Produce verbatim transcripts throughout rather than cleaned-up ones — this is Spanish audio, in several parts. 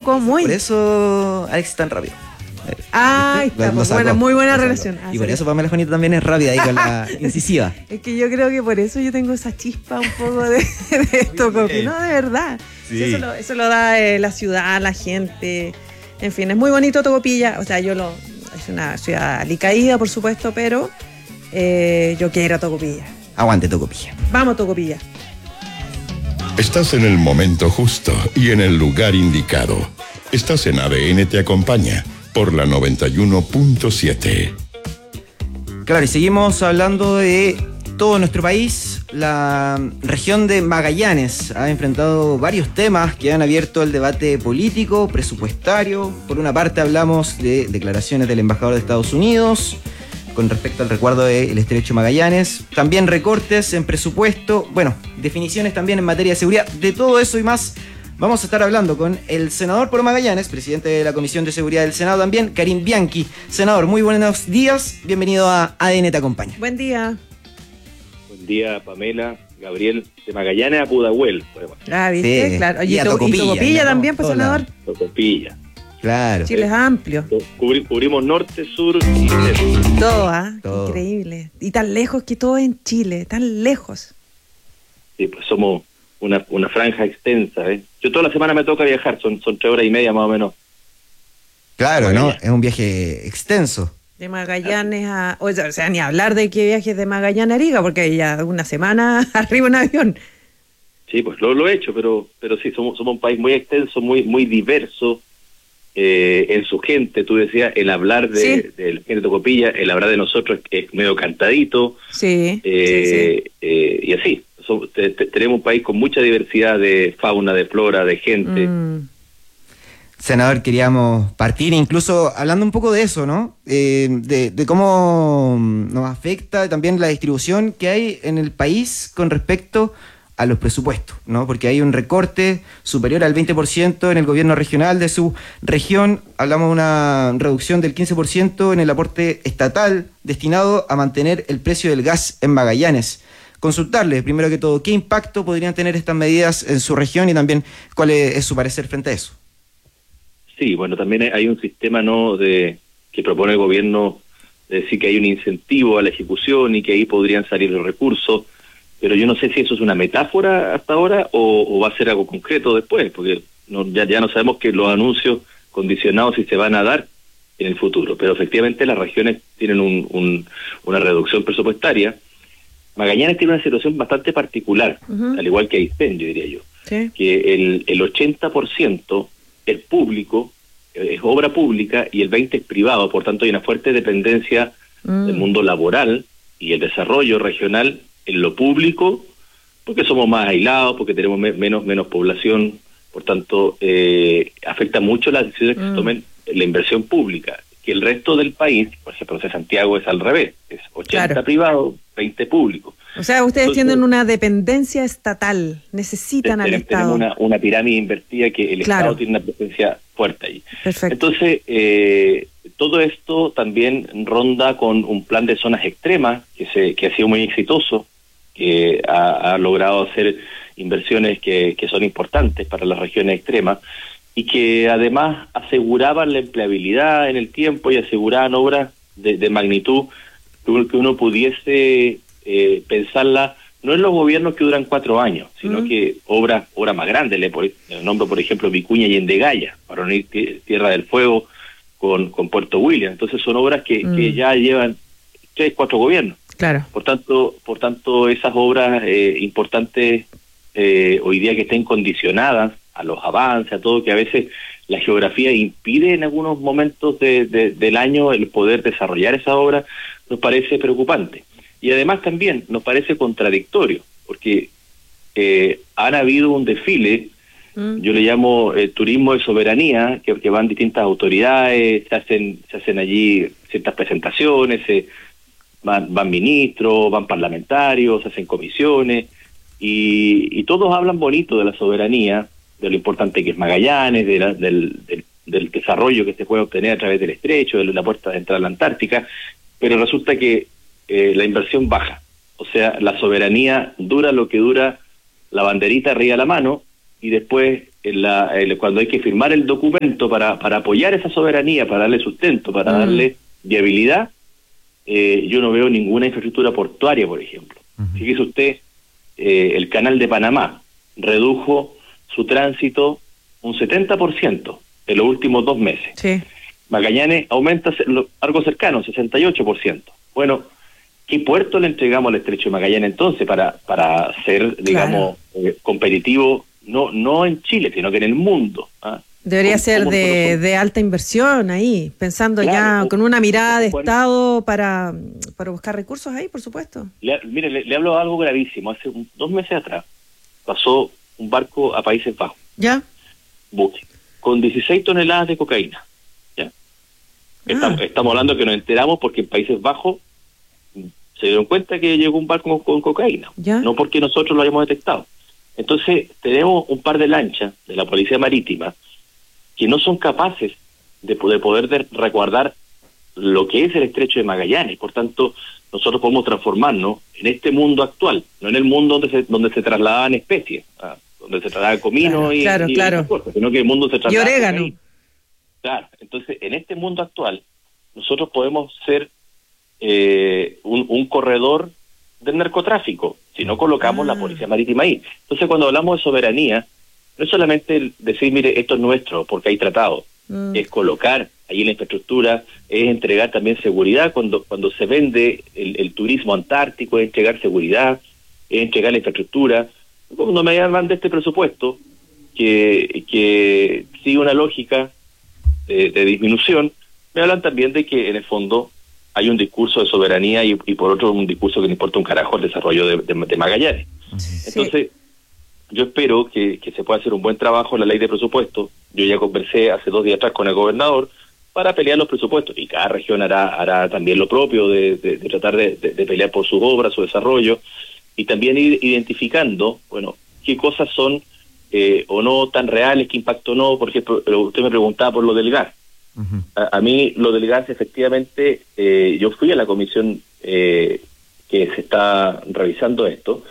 ¿Cómo? Por eso Alex es tan rápido. Ah, está, pues buena, muy buena relación. Ah, y por eso Pamela Juanito también es rápida ahí con la incisiva. Es que yo creo que por eso yo tengo esa chispa un poco de, de esto, porque no, de verdad. Sí. Sí, eso, lo, eso lo da eh, la ciudad, la gente. En fin, es muy bonito Tocopilla. O sea, yo lo. Es una ciudad alicaída, por supuesto, pero eh, yo quiero Tocopilla. Aguante Tocopilla. Vamos, Tocopilla. Estás en el momento justo y en el lugar indicado. Estás en A D N Te Acompaña por la noventa y uno punto siete. Claro, y seguimos hablando de todo nuestro país. La región de Magallanes ha enfrentado varios temas que han abierto el debate político, presupuestario. Por una parte hablamos de declaraciones del embajador de Estados Unidos con respecto al resguardo del Estrecho Magallanes. También recortes en presupuesto. Bueno, definiciones también en materia de seguridad. De todo eso y más vamos a estar hablando con el senador por Magallanes, presidente de la Comisión de Seguridad del Senado también, Karim Bianchi. Senador, muy buenos días, bienvenido a A D N Te Acompaña. Buen día. Buen día, Pamela, Gabriel, de Magallanes a Pudahuel. Ah, ¿viste? Sí. Claro. Oye, y, to Tocopilla, y Tocopilla también, pues, senador. Tocopilla. Claro. Chile es amplio. Cubri cubrimos norte, sur y centro. Todo, ¿ah? ¿eh? Increíble. Y tan lejos que todo en Chile, tan lejos. Sí, pues somos una, una franja extensa, ¿eh? Yo toda la semana me toca viajar, son, son tres horas y media más o menos. Claro, ¿no? Es un viaje extenso. De Magallanes a... O sea, ni hablar de qué viajes de Magallanes a Arica, porque ya una semana arriba en avión. Sí, pues lo, lo he hecho, pero pero sí, somos, somos un país muy extenso, muy muy diverso eh, en su gente. Tú decías, el hablar de, sí. del gente de Tocopilla, el hablar de nosotros es medio cantadito. Sí, eh, sí, sí. Eh, y así. Te, te, tenemos un país con mucha diversidad de fauna, de flora, de gente. Mm. Senador, queríamos partir incluso hablando un poco de eso, ¿no? Eh, de, de cómo nos afecta también la distribución que hay en el país con respecto a los presupuestos, ¿no? Porque hay un recorte superior al veinte por ciento en el gobierno regional de su región. Hablamos de una reducción del quince por ciento en el aporte estatal destinado a mantener el precio del gas en Magallanes. Consultarle, primero que todo, ¿qué impacto podrían tener estas medidas en su región y también cuál es, es su parecer frente a eso? Sí, bueno, también hay un sistema no de que propone el gobierno de decir que hay un incentivo a la ejecución y que ahí podrían salir los recursos, pero yo no sé si eso es una metáfora hasta ahora o, o va a ser algo concreto después, porque no, ya, ya no sabemos que los anuncios condicionados si se van a dar en el futuro, pero efectivamente las regiones tienen un, un, una reducción presupuestaria. Magallanes tiene una situación bastante particular, uh-huh. al igual que Aysén, yo diría yo, sí. que el, el ochenta por ciento es público, es obra pública, y el veinte por ciento es privado, por tanto hay una fuerte dependencia mm. del mundo laboral y el desarrollo regional en lo público, porque somos más aislados, porque tenemos me menos menos población, por tanto eh, afecta mucho las decisiones mm. que se tomen en la inversión pública, que el resto del país, por ejemplo, en Santiago es al revés, es ochenta claro. privado, veinte público. O sea, ustedes Entonces, tienen una dependencia estatal, necesitan al Estado. Tenemos una, una pirámide invertida que el claro. Estado tiene una presencia fuerte ahí. Perfecto. Entonces, eh, todo esto también ronda con un plan de zonas extremas que se que ha sido muy exitoso, que ha, ha logrado hacer inversiones que, que son importantes para las regiones extremas y que además aseguraban la empleabilidad en el tiempo y aseguraban obras de, de magnitud que uno pudiese eh, pensarla no en los gobiernos que duran cuatro años, sino uh-huh. que obras obras más grandes. Le, por, le nombro, por ejemplo, Vicuña y Endegaya, para unir Tierra del Fuego con, con Puerto William. Entonces son obras que, uh-huh. que ya llevan tres, cuatro gobiernos. Claro. Por tanto, por tanto esas obras eh, importantes eh, hoy día que estén condicionadas a los avances, a todo, que a veces la geografía impide en algunos momentos de, de, del año el poder desarrollar esa obra, nos parece preocupante. Y además también nos parece contradictorio, porque eh, han habido un desfile, mm. yo le llamo eh, turismo de soberanía, que, que van distintas autoridades, se hacen se hacen allí ciertas presentaciones, se, van, van ministros, van parlamentarios, se hacen comisiones, y, y todos hablan bonito de la soberanía, de lo importante que es Magallanes, de la, del, del, del desarrollo que se puede obtener a través del estrecho, de la puerta de entrada a la Antártica, pero resulta que eh, la inversión baja. O sea, la soberanía dura lo que dura la banderita arriba de la mano, y después en la, en, cuando hay que firmar el documento para, para apoyar esa soberanía, para darle sustento, para mm. darle viabilidad, eh, yo no veo ninguna infraestructura portuaria, por ejemplo. Uh-huh. Fíjese usted, eh, el canal de Panamá redujo su tránsito un setenta por ciento en los últimos dos meses. Sí. Magallanes aumenta algo cercano, sesenta y ocho por ciento. Bueno, ¿qué puerto le entregamos al Estrecho de Magallanes entonces para, para ser, digamos, claro. eh, competitivo? No no en Chile, sino que en el mundo. ¿Ah? Debería ¿Cómo, ser cómo de, de alta inversión ahí, pensando claro, ya con una mirada de Estado para, para buscar recursos ahí, por supuesto. Le, mire, le, le hablo de algo gravísimo. Hace un, dos meses atrás pasó un barco a Países Bajos. ¿Ya? Buque, con dieciséis toneladas de cocaína. ¿Ya? Ah. Estamos, estamos hablando que nos enteramos porque en Países Bajos se dieron cuenta que llegó un barco con, con cocaína. ¿Ya? No porque nosotros lo hayamos detectado. Entonces, tenemos un par de lanchas de la Policía Marítima que no son capaces de poder, poder de resguardar lo que es el Estrecho de Magallanes. Por tanto, nosotros podemos transformarnos en este mundo actual, no en el mundo donde se, donde se trasladaban especies, ¿ah? donde se trasladaba comino claro, y, claro, y, claro. y cosas, sino que el mundo se trasladaba y orégano. Ahí. Claro, entonces, en este mundo actual, nosotros podemos ser eh, un, un corredor del narcotráfico, si no colocamos ah. la Policía Marítima ahí. Entonces, cuando hablamos de soberanía, no es solamente el decir, mire, esto es nuestro, porque hay tratado, mm. es colocar ahí la infraestructura, es entregar también seguridad, cuando cuando se vende el, el turismo antártico, es entregar seguridad, es entregar la infraestructura. Cuando me hablan de este presupuesto, que, que sigue una lógica de, de disminución, me hablan también de que en el fondo hay un discurso de soberanía y, y por otro un discurso que no importa un carajo el desarrollo de, de, de Magallanes. Sí. Entonces, yo espero que, que se pueda hacer un buen trabajo en la ley de presupuesto. Yo ya conversé hace dos días atrás con el gobernador para pelear los presupuestos, y cada región hará hará también lo propio de, de, de tratar de, de, de pelear por sus obras, su desarrollo, y también ir identificando, bueno, qué cosas son eh, o no tan reales, qué impacto no. Por ejemplo, usted me preguntaba por lo del gas. Uh-huh. A, a mí lo del gas, efectivamente, eh, yo fui a la comisión eh, que se está revisando esto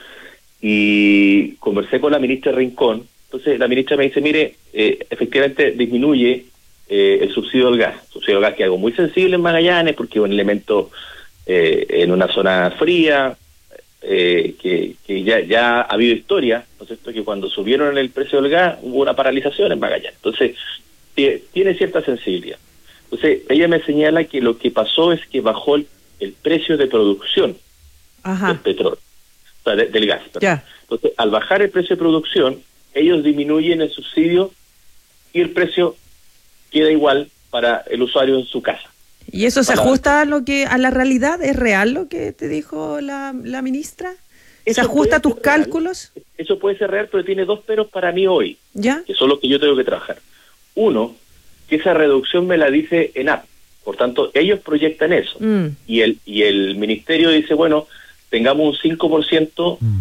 y conversé con la ministra Rincón. Entonces la ministra me dice, mire, eh, efectivamente disminuye eh, el subsidio del gas. El subsidio del gas, que es algo muy sensible en Magallanes porque es un elemento eh, en una zona fría, eh, que, que ya, ya ha habido historia, ¿no es cierto?, que cuando subieron el precio del gas hubo una paralización en Magallanes. Entonces tiene cierta sensibilidad. Entonces, ella me señala que lo que pasó es que bajó el, el precio de producción Ajá. del petróleo, o sea, de, del gas. Ya. Entonces, al bajar el precio de producción, ellos disminuyen el subsidio y el precio queda igual para el usuario en su casa. ¿Y eso se para ajusta a lo que a la realidad? ¿Es real lo que te dijo la, la ministra? ¿Se ajusta a tus cálculos? Real. Eso puede ser real, pero tiene dos peros para mí hoy, ¿Ya? que son los que yo tengo que trabajar. Uno, que esa reducción me la dice ENAP, por tanto, ellos proyectan eso, mm. y el y el ministerio dice, bueno, tengamos un cinco por ciento mm.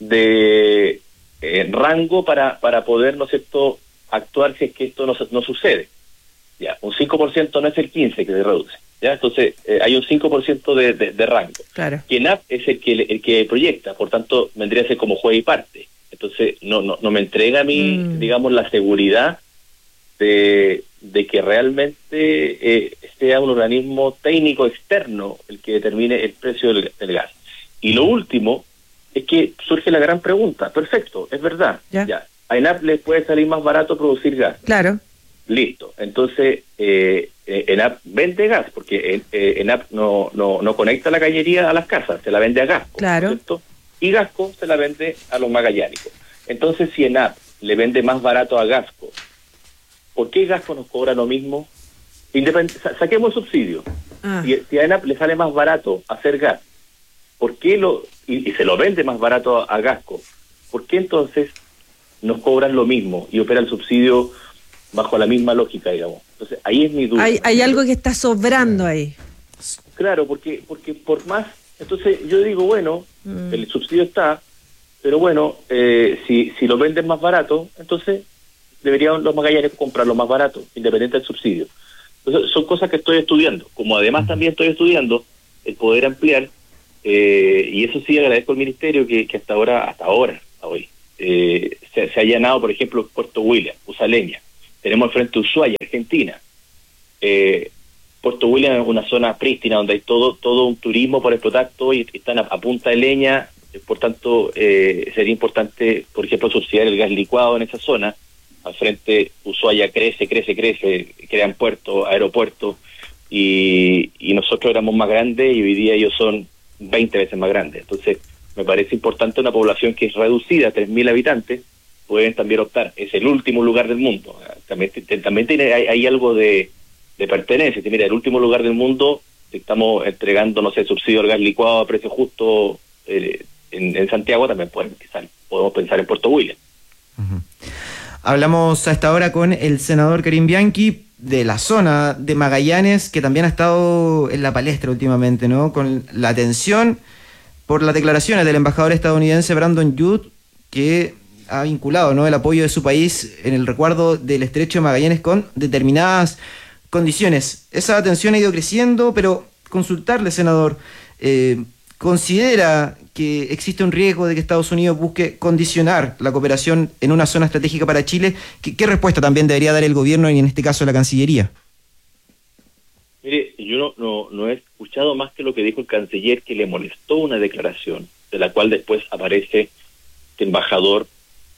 de eh, rango para para poder, ¿no es cierto?, actuar si es que esto no, no sucede. Ya, un cinco por ciento no es el quince por ciento que se reduce, ya, entonces eh, hay un cinco por ciento de, de, de rango. Claro. Que ENAP es el que el que proyecta, por tanto, vendría a ser como juez y parte. Entonces, no no no me entrega a mí, mm. digamos, la seguridad de, de que realmente eh, sea un organismo técnico externo el que determine el precio del, del gas. Y lo último es que surge la gran pregunta. Perfecto, es verdad. Ya. Ya. A ENAP le puede salir más barato producir gas. Claro. Listo. Entonces, eh, eh, ENAP vende gas, porque eh, ENAP no, no, no conecta la cañería a las casas, se la vende a Gasco. Claro. ¿Cierto? Y Gasco se la vende a los magallánicos. Entonces, si ENAP le vende más barato a Gasco, ¿por qué Gasco nos cobra lo mismo? Independ- sa- saquemos el subsidio. Ah. Si, si a ENAP le sale más barato hacer gas, ¿por qué lo y, y se lo vende más barato a, a Gasco? ¿Por qué entonces nos cobran lo mismo y opera el subsidio bajo la misma lógica, digamos? Entonces, ahí es mi duda. Hay, hay algo que está sobrando ahí. Claro, porque porque por más... Entonces, yo digo, bueno, mm. el subsidio está, pero bueno, eh, si si lo venden más barato, entonces deberían los magallanes comprarlo más barato, independiente del subsidio. Entonces, son cosas que estoy estudiando. Como además también estoy estudiando el poder ampliar, eh, y eso sí agradezco al ministerio que, que hasta ahora, hasta ahora, hasta hoy, eh, se, se ha allanado, por ejemplo, Puerto William, Usaleña. Tenemos al frente Ushuaia, Argentina. Eh, Puerto William es una zona prístina donde hay todo todo un turismo por explotar todo y están a, a punta de leña. Por tanto, eh, sería importante, por ejemplo, subsidiar el gas licuado en esa zona. Al frente Ushuaia crece, crece, crece, crean puertos, aeropuertos, y, y nosotros éramos más grandes y hoy día ellos son veinte veces más grandes. Entonces, me parece importante una población que es reducida a tres mil habitantes, pueden también optar. Es el último lugar del mundo. También, también tiene, hay, hay algo de, de pertenencia. Mira, el último lugar del mundo, estamos entregando, no sé, subsidio al gas licuado a precio justo eh, en, en Santiago, también pueden, quizás podemos pensar en Puerto William. Uh-huh. Hablamos a esta hora con el senador Karim Bianchi de la zona de Magallanes, que también ha estado en la palestra últimamente, ¿no? Con la atención por las declaraciones del embajador estadounidense Brandon Yood, que ha vinculado, ¿no?, el apoyo de su país en el resguardo del estrecho de Magallanes con determinadas condiciones. Esa atención ha ido creciendo, pero consultarle, senador, eh, ¿considera que existe un riesgo de que Estados Unidos busque condicionar la cooperación en una zona estratégica para Chile? ¿Qué, qué respuesta también debería dar el gobierno y en este caso la Cancillería? Mire, yo no, no, no he escuchado más que lo que dijo el canciller, que le molestó una declaración, de la cual después aparece este embajador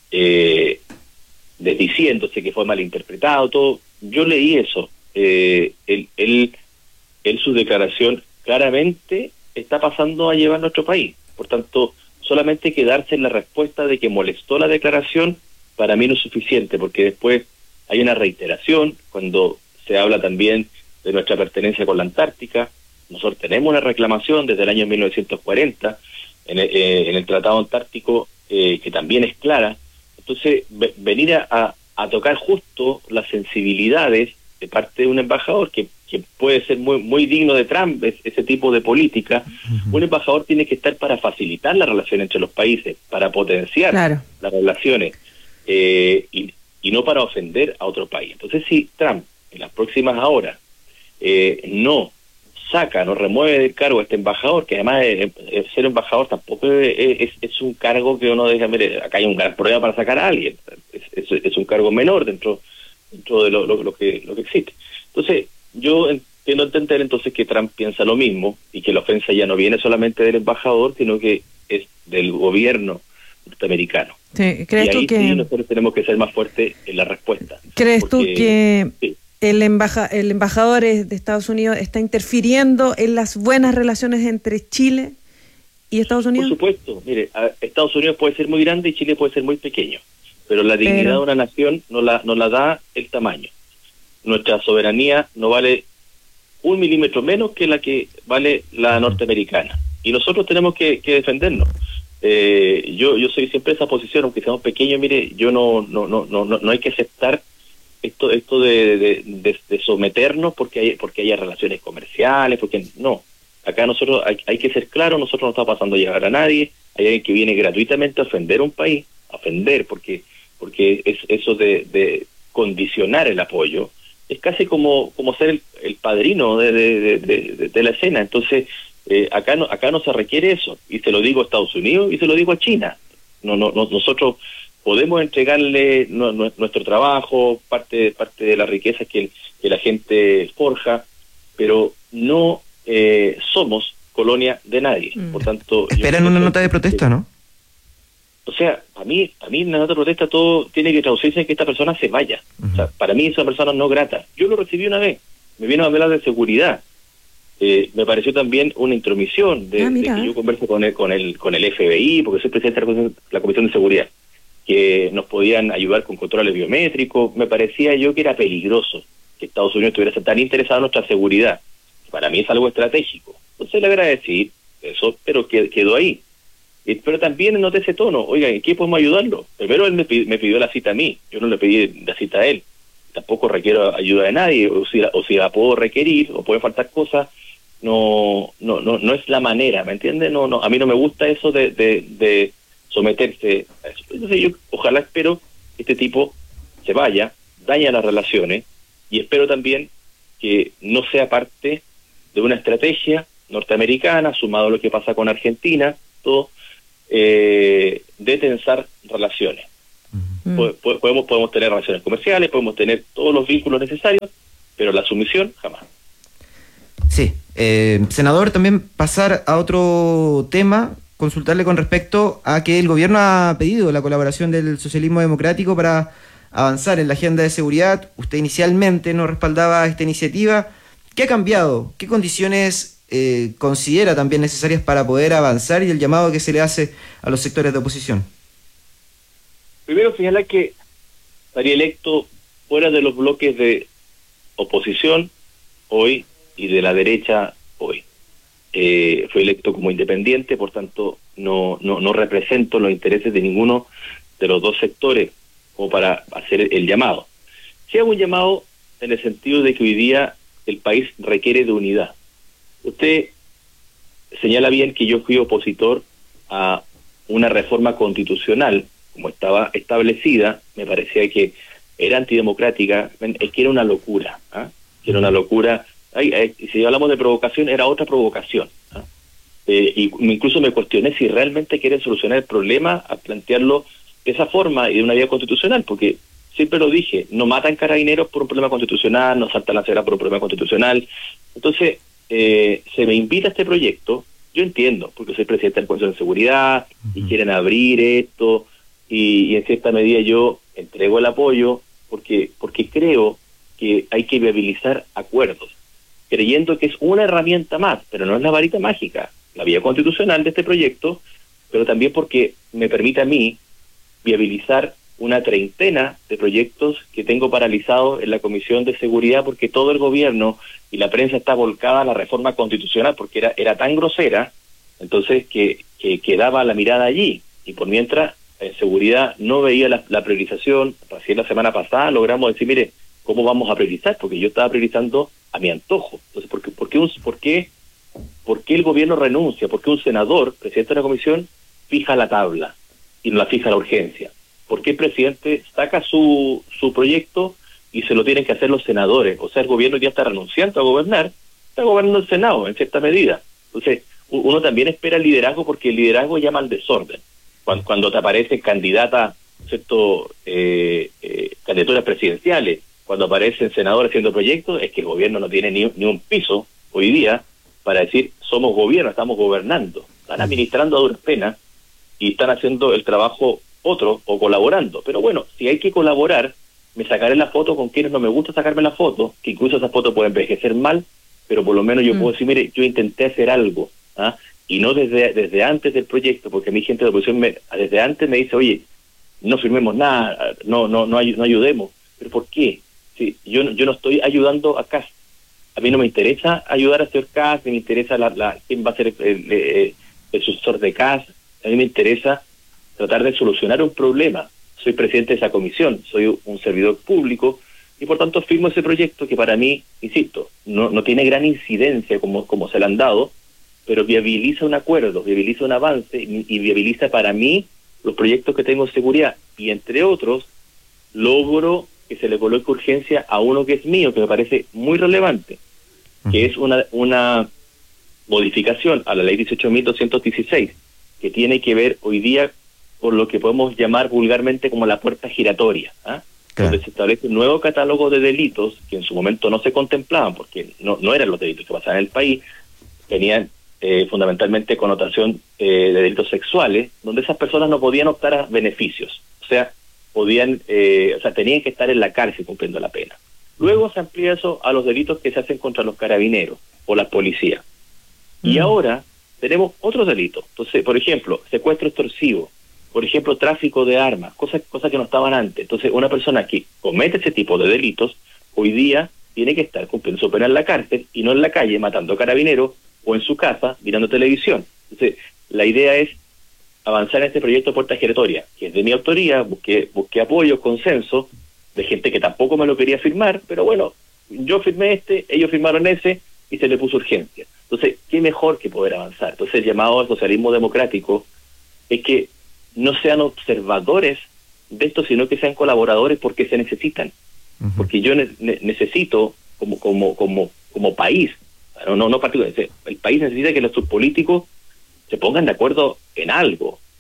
eh, diciéndose que fue malinterpretado, todo. Yo leí eso. Eh, él, él, él, su declaración claramente está pasando a llevar nuestro país. Por tanto, solamente quedarse en la respuesta de que molestó la declaración, para mí no es suficiente, porque después hay una reiteración cuando se habla también de nuestra pertenencia con la Antártica. Nosotros tenemos una reclamación desde el año mil novecientos cuarenta en el, eh, en el Tratado Antártico, eh, que también es clara. Entonces, ve, venir a, a, a tocar justo las sensibilidades de parte de un embajador que, que puede ser muy muy digno de Trump, es, ese tipo de política. Uh-huh. Un embajador tiene que estar para facilitar la relación entre los países, para potenciar claro. las relaciones, eh, y, y no para ofender a otro país. Entonces, si Trump en las próximas horas eh, no saca, no remueve del cargo a este embajador, que además eh, eh, ser embajador tampoco es, es, es un cargo que uno deja, mire, acá hay un gran problema para sacar a alguien, es, es, es un cargo menor dentro dentro de lo, lo, lo que lo que existe. Entonces, yo entiendo entender entonces que Trump piensa lo mismo y que la ofensa ya no viene solamente del embajador, sino que es del gobierno norteamericano. Sí, ¿crees y ahí tú que sí nosotros tenemos que ser más fuertes en la respuesta? ¿Crees porque, tú que sí. el, embaja, el embajador de Estados Unidos está interfiriendo en las buenas relaciones entre Chile y Estados Unidos? Por supuesto. Mire, Estados Unidos puede ser muy grande y Chile puede ser muy pequeño, pero la dignidad pero... de una nación no la, no la da el tamaño. Nuestra soberanía no vale un milímetro menos que la que vale la norteamericana. Y nosotros tenemos que, que defendernos. Eh, yo yo soy siempre esa posición, aunque seamos pequeños. Mire, yo no no no no no hay que aceptar esto esto de, de, de, de someternos porque hay porque haya relaciones comerciales, porque no. Acá nosotros hay, hay que ser claros, nosotros no estamos pasando a llevar a nadie. Hay alguien que viene gratuitamente a ofender a un país, a ofender, porque porque es eso de, de condicionar el apoyo. Es casi como como ser el, el padrino de, de, de, de, de la escena. Entonces, eh, acá no acá no se requiere eso. Y se lo digo a Estados Unidos y se lo digo a China. No no, no nosotros podemos entregarle no, no, nuestro trabajo, parte parte de la riqueza que, el, que la gente forja, pero no eh, somos colonia de nadie. Mm. Por tanto, esperan una nota de protesta, que, ¿no? O sea, a mí, a mí en la nota de protesta todo tiene que traducirse en que esta persona se vaya. Uh-huh. O sea, para mí es una persona no grata. Yo lo recibí una vez, me vino a hablar de seguridad. Eh, me pareció también una intromisión de, ah, de que yo converse con el, con el con el F B I, porque soy presidente de la Comisión de Seguridad, que nos podían ayudar con controles biométricos. Me parecía yo que era peligroso que Estados Unidos estuviera tan interesado en nuestra seguridad. Para mí es algo estratégico. Entonces le agradecí eso, pero quedó ahí. Pero también noté ese tono. Oigan, ¿en qué podemos ayudarlo? Primero él me pidió, me pidió la cita a mí, yo no le pedí la cita a él. Tampoco requiero ayuda de nadie, o si la, o si la puedo requerir, o puede faltar cosas, no no no no es la manera, ¿me entiendes? No no, a mí no me gusta eso de, de, de someterse a eso. Entonces yo ojalá espero que este tipo se vaya, daña las relaciones, y espero también que no sea parte de una estrategia norteamericana, sumado a lo que pasa con Argentina, todo, eh, de tensar relaciones. Mm. Podemos, podemos tener relaciones comerciales, podemos tener todos los vínculos necesarios, pero la sumisión jamás. Sí. Eh, senador, también pasar a otro tema, consultarle con respecto a que el gobierno ha pedido la colaboración del socialismo democrático para avanzar en la agenda de seguridad. Usted inicialmente no respaldaba esta iniciativa. ¿Qué ha cambiado? ¿Qué condiciones eh, considera también necesarias para poder avanzar y el llamado que se le hace a los sectores de oposición? Primero, señalar que estaría electo fuera de los bloques de oposición hoy y de la derecha hoy. Eh, fue electo como independiente, por tanto no, no, no represento los intereses de ninguno de los dos sectores como para hacer el llamado. Sí hago un llamado en el sentido de que hoy día el país requiere de unidad. Usted señala bien que yo fui opositor a una reforma constitucional como estaba establecida. Me parecía que era antidemocrática, es que era una locura, ¿eh? que era una locura. Ay, ay, si hablamos de provocación, era otra provocación, ¿eh? Eh, y incluso me cuestioné si realmente quieren solucionar el problema a plantearlo de esa forma y de una vía constitucional, porque siempre lo dije, no matan carabineros por un problema constitucional, no saltan la cera por un problema constitucional. Entonces, eh, se me invita a este proyecto, yo entiendo, porque soy presidente del Consejo de Seguridad y quieren abrir esto, y, y en cierta medida yo entrego el apoyo, porque, porque creo que hay que viabilizar acuerdos, creyendo que es una herramienta más, pero no es la varita mágica, la vía constitucional de este proyecto, pero también porque me permite a mí viabilizar una treintena de proyectos que tengo paralizados en la Comisión de Seguridad, porque todo el gobierno y la prensa está volcada a la reforma constitucional, porque era era tan grosera, entonces que, que quedaba la mirada allí, y por mientras en seguridad no veía la, la priorización. Recién la semana pasada logramos decir, mire, ¿cómo vamos a priorizar? Porque yo estaba priorizando a mi antojo. Entonces, ¿por qué, por qué, un, por qué, por qué el gobierno renuncia? ¿Por qué un senador, presidente de la comisión, fija la tabla y no la fija la urgencia? ¿Por qué el presidente saca su, su proyecto y se lo tienen que hacer los senadores? O sea, el gobierno ya está renunciando a gobernar, está gobernando el Senado en cierta medida. Entonces, uno también espera el liderazgo, porque el liderazgo llama al desorden. Cuando, cuando te aparecen candidatas, ¿cierto? Eh, eh, candidaturas presidenciales, cuando aparecen senadores haciendo proyectos, es que el gobierno no tiene ni, ni un piso hoy día para decir, somos gobierno, estamos gobernando. Están administrando a duras penas y están haciendo el trabajo otros o colaborando. Pero bueno, si hay que colaborar, me sacaré la foto con quienes no me gusta sacarme la foto, que incluso esa foto puede envejecer mal, pero por lo menos yo mm. puedo decir, mire, yo intenté hacer algo, ¿ah? Y no desde desde antes del proyecto, porque a mi gente de oposición me, desde antes me dice, oye, no firmemos nada, no no no, ay, no ayudemos. ¿Pero por qué? Sí, yo, yo no estoy ayudando a C A S. A mí no me interesa ayudar a hacer C A S, ni me interesa la, la, quién va a ser el, el, el, el sucesor de C A S. A mí me interesa tratar de solucionar un problema. Soy presidente de esa comisión, soy un servidor público, y por tanto firmo ese proyecto que para mí, insisto, no, no tiene gran incidencia como, como se le han dado, pero viabiliza un acuerdo, viabiliza un avance y, y viabiliza para mí los proyectos que tengo en seguridad. Y entre otros, logro que se le coloque urgencia a uno que es mío, que me parece muy relevante, uh-huh. que es una, una modificación a la ley dieciocho mil doscientos dieciséis, que tiene que ver hoy día por lo que podemos llamar vulgarmente como la puerta giratoria, ¿ah? Claro. Donde se establece un nuevo catálogo de delitos que en su momento no se contemplaban, porque no, no eran los delitos que pasaban en el país, tenían eh, fundamentalmente connotación eh, de delitos sexuales, donde esas personas no podían optar a beneficios, o sea, podían, eh, o sea, tenían que estar en la cárcel cumpliendo la pena. Luego se amplía eso a los delitos que se hacen contra los carabineros o la policía. Mm. Y ahora tenemos otros delitos. Entonces, por ejemplo, secuestro extorsivo, por ejemplo, tráfico de armas, cosas cosas que no estaban antes. Entonces, una persona que comete ese tipo de delitos, hoy día tiene que estar cumpliendo su pena en la cárcel y no en la calle matando carabineros o en su casa mirando televisión. Entonces, la idea es avanzar en este proyecto de puerta giratoria, que es de mi autoría, busqué, busqué apoyo, consenso, de gente que tampoco me lo quería firmar, pero bueno, yo firmé este, ellos firmaron ese, y se le puso urgencia. Entonces, ¿qué mejor que poder avanzar? Entonces, el llamado al socialismo democrático es que no sean observadores de esto, sino que sean colaboradores, porque se necesitan. Uh-huh. Porque yo ne- necesito, como como como como país, no no no particularmente, el país necesita que los políticos se pongan de acuerdo en algo.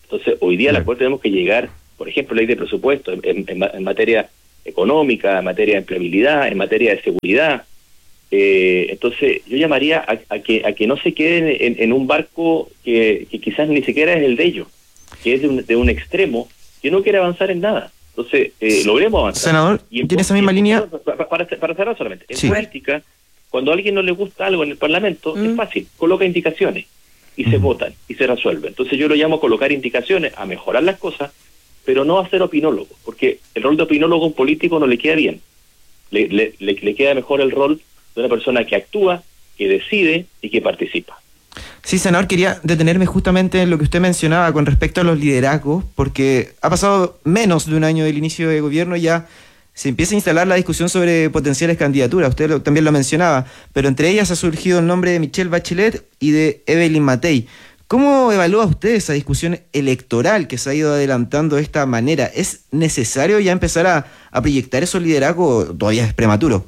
Entonces, hoy día a la cual tenemos que llegar, por ejemplo, ley de presupuesto, en, en, en materia económica, en materia de empleabilidad, en materia de seguridad. Eh, entonces, yo llamaría a, a que a que no se queden en, en un barco que, que quizás ni siquiera es el de ellos, que es de un, de un extremo que no quiere avanzar en nada. Entonces, eh, logremos avanzar. Senador, y en esa misma línea... Para, para, para cerrar solamente, en sí. política, cuando a alguien no le gusta algo en el Parlamento, mm. es fácil, coloca indicaciones y mm. se votan y se resuelve. Entonces yo lo llamo a colocar indicaciones, a mejorar las cosas, pero no a ser opinólogo, porque el rol de opinólogo a un político no le queda bien. Le, le, le, le queda mejor el rol de una persona que actúa, que decide y que participa. Sí, senador, quería detenerme justamente en lo que usted mencionaba con respecto a los liderazgos, porque ha pasado menos de un año del inicio de gobierno y ya se empieza a instalar la discusión sobre potenciales candidaturas. Usted lo, también lo mencionaba, pero entre ellas ha surgido el nombre de Michelle Bachelet y de Evelyn Matei. ¿Cómo evalúa usted esa discusión electoral que se ha ido adelantando de esta manera? ¿Es necesario ya empezar a, a proyectar esos liderazgos o todavía es prematuro?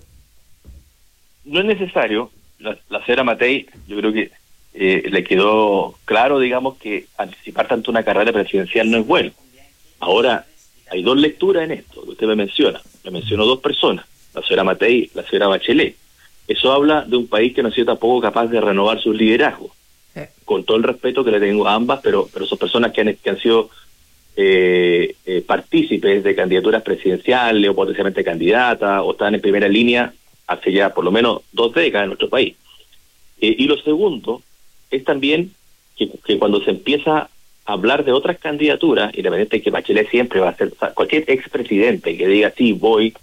No es necesario. La, la señora Matei, yo creo que eh, le quedó claro, digamos, que anticipar tanto una carrera presidencial no es bueno. Ahora, hay dos lecturas en esto, que usted me menciona. Me mencionó dos personas, la señora Matei y la señora Bachelet. Eso habla de un país que no ha sido tampoco capaz de renovar sus liderazgos. Eh. Con todo el respeto que le tengo a ambas, pero, pero son personas que han, que han sido eh, eh, partícipes de candidaturas presidenciales o potencialmente candidatas, o están en primera línea hace ya por lo menos dos décadas en nuestro país. Eh, y lo segundo es también que, que cuando se empieza a hablar de otras candidaturas, independiente de que Bachelet siempre va a ser, o sea, cualquier expresidente que diga sí, voy,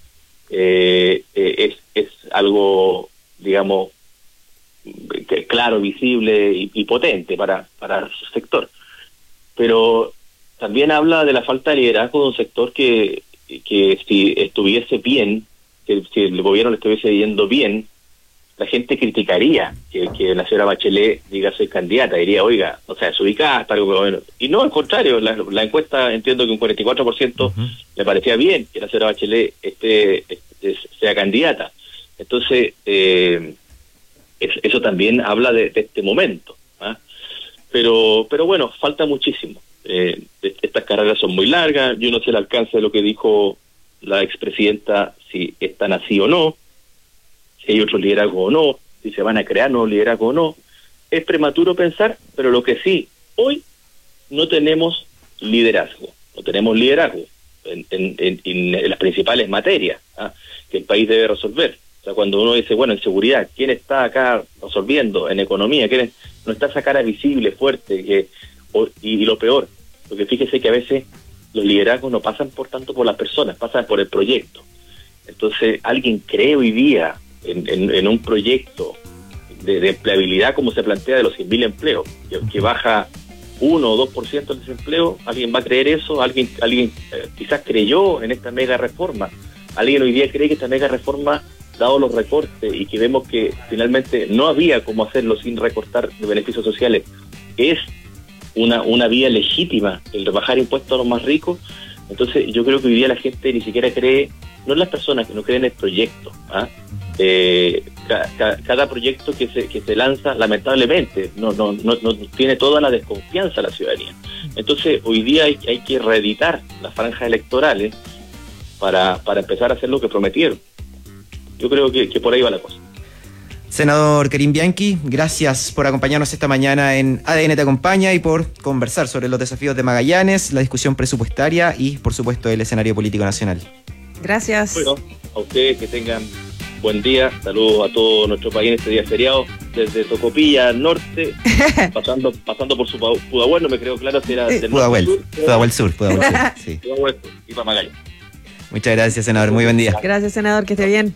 eh, eh, es, es algo, digamos, que, claro, visible y, y potente para, para su sector. Pero también habla de la falta de liderazgo de un sector que, que si estuviese bien, que si el gobierno le estuviese yendo bien, la gente criticaría que, que la señora Bachelet diga soy candidata, diría, oiga, o sea, es ubicada, está algo bueno. Y no, al contrario, la, la encuesta entiendo que un cuarenta y cuatro por ciento uh-huh. le parecía bien que la señora Bachelet esté, esté, sea candidata. Entonces, eh, es, eso también habla de, de este momento. ¿eh? Pero pero bueno, falta muchísimo. Eh, estas carreras son muy largas, yo no sé el alcance de lo que dijo la expresidenta, si están así o no, si hay otro liderazgo o no, si se van a crear nuevos liderazgos o no. Es prematuro pensar, pero lo que sí, hoy no tenemos liderazgo, no tenemos liderazgo en, en, en, en las principales materias ¿ah? que el país debe resolver. O sea, cuando uno dice, bueno, en seguridad, ¿quién está acá resolviendo? En economía, ¿quién es? No está esa cara visible, fuerte, que o, y, y lo peor, porque fíjese que a veces los liderazgos no pasan por tanto por las personas, pasan por el proyecto. Entonces, alguien cree hoy día en, en, en un proyecto de, de empleabilidad como se plantea de los cien mil empleos, que, que baja uno o dos por ciento el desempleo, ¿alguien va a creer eso? ¿Alguien alguien eh, quizás creyó en esta mega reforma? ¿Alguien hoy día cree que esta mega reforma, dado los recortes y que vemos que finalmente no había cómo hacerlo sin recortar de beneficios sociales, es una una vía legítima el de bajar impuestos a los más ricos? Entonces yo creo que hoy día la gente ni siquiera cree, no en las personas, que no creen en el proyecto. ¿ah? Eh, ca, ca, cada proyecto que se que se lanza, lamentablemente, no, no no no tiene toda la desconfianza de la ciudadanía. Entonces hoy día hay, hay que reeditar las franjas electorales para, para empezar a hacer lo que prometieron. Yo creo que, que por ahí va la cosa. Senador Karim Bianchi, gracias por acompañarnos esta mañana en A D N Te Acompaña y por conversar sobre los desafíos de Magallanes, la discusión presupuestaria y, por supuesto, el escenario político nacional. Gracias. Bueno, a ustedes que tengan buen día. Saludos a todo nuestro país en este día feriado, desde Tocopilla al norte, pasando pasando por su Pudahuel, no me creo claro si era del Pudahuel, norte sur. Pudahuel Sur, Pudahuel Sur, sí. Pudahuel Sur y para Magallanes. Muchas gracias, senador. Muy buen día. Gracias, senador. Que esté bien.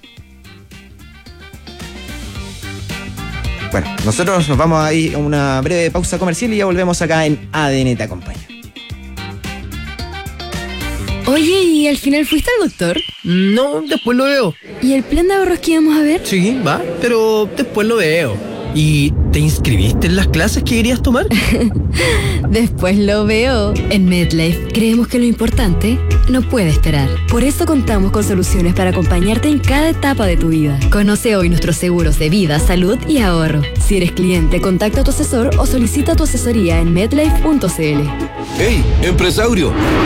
Bueno, nosotros nos vamos a ir a una breve pausa comercial y ya volvemos acá en A D N Te Acompaña. Oye, ¿y al final fuiste al doctor? No, después lo veo. ¿Y el plan de ahorros que íbamos a ver? Sí, va, pero después lo veo. ¿Y te inscribiste en las clases que querías tomar? Después lo veo. En MedLife creemos que lo importante no puede esperar. Por eso contamos con soluciones para acompañarte en cada etapa de tu vida. Conoce hoy nuestros seguros de vida, salud y ahorro. Si eres cliente, contacta a tu asesor o solicita tu asesoría en medlife punto c l. ¡Hey, empresario!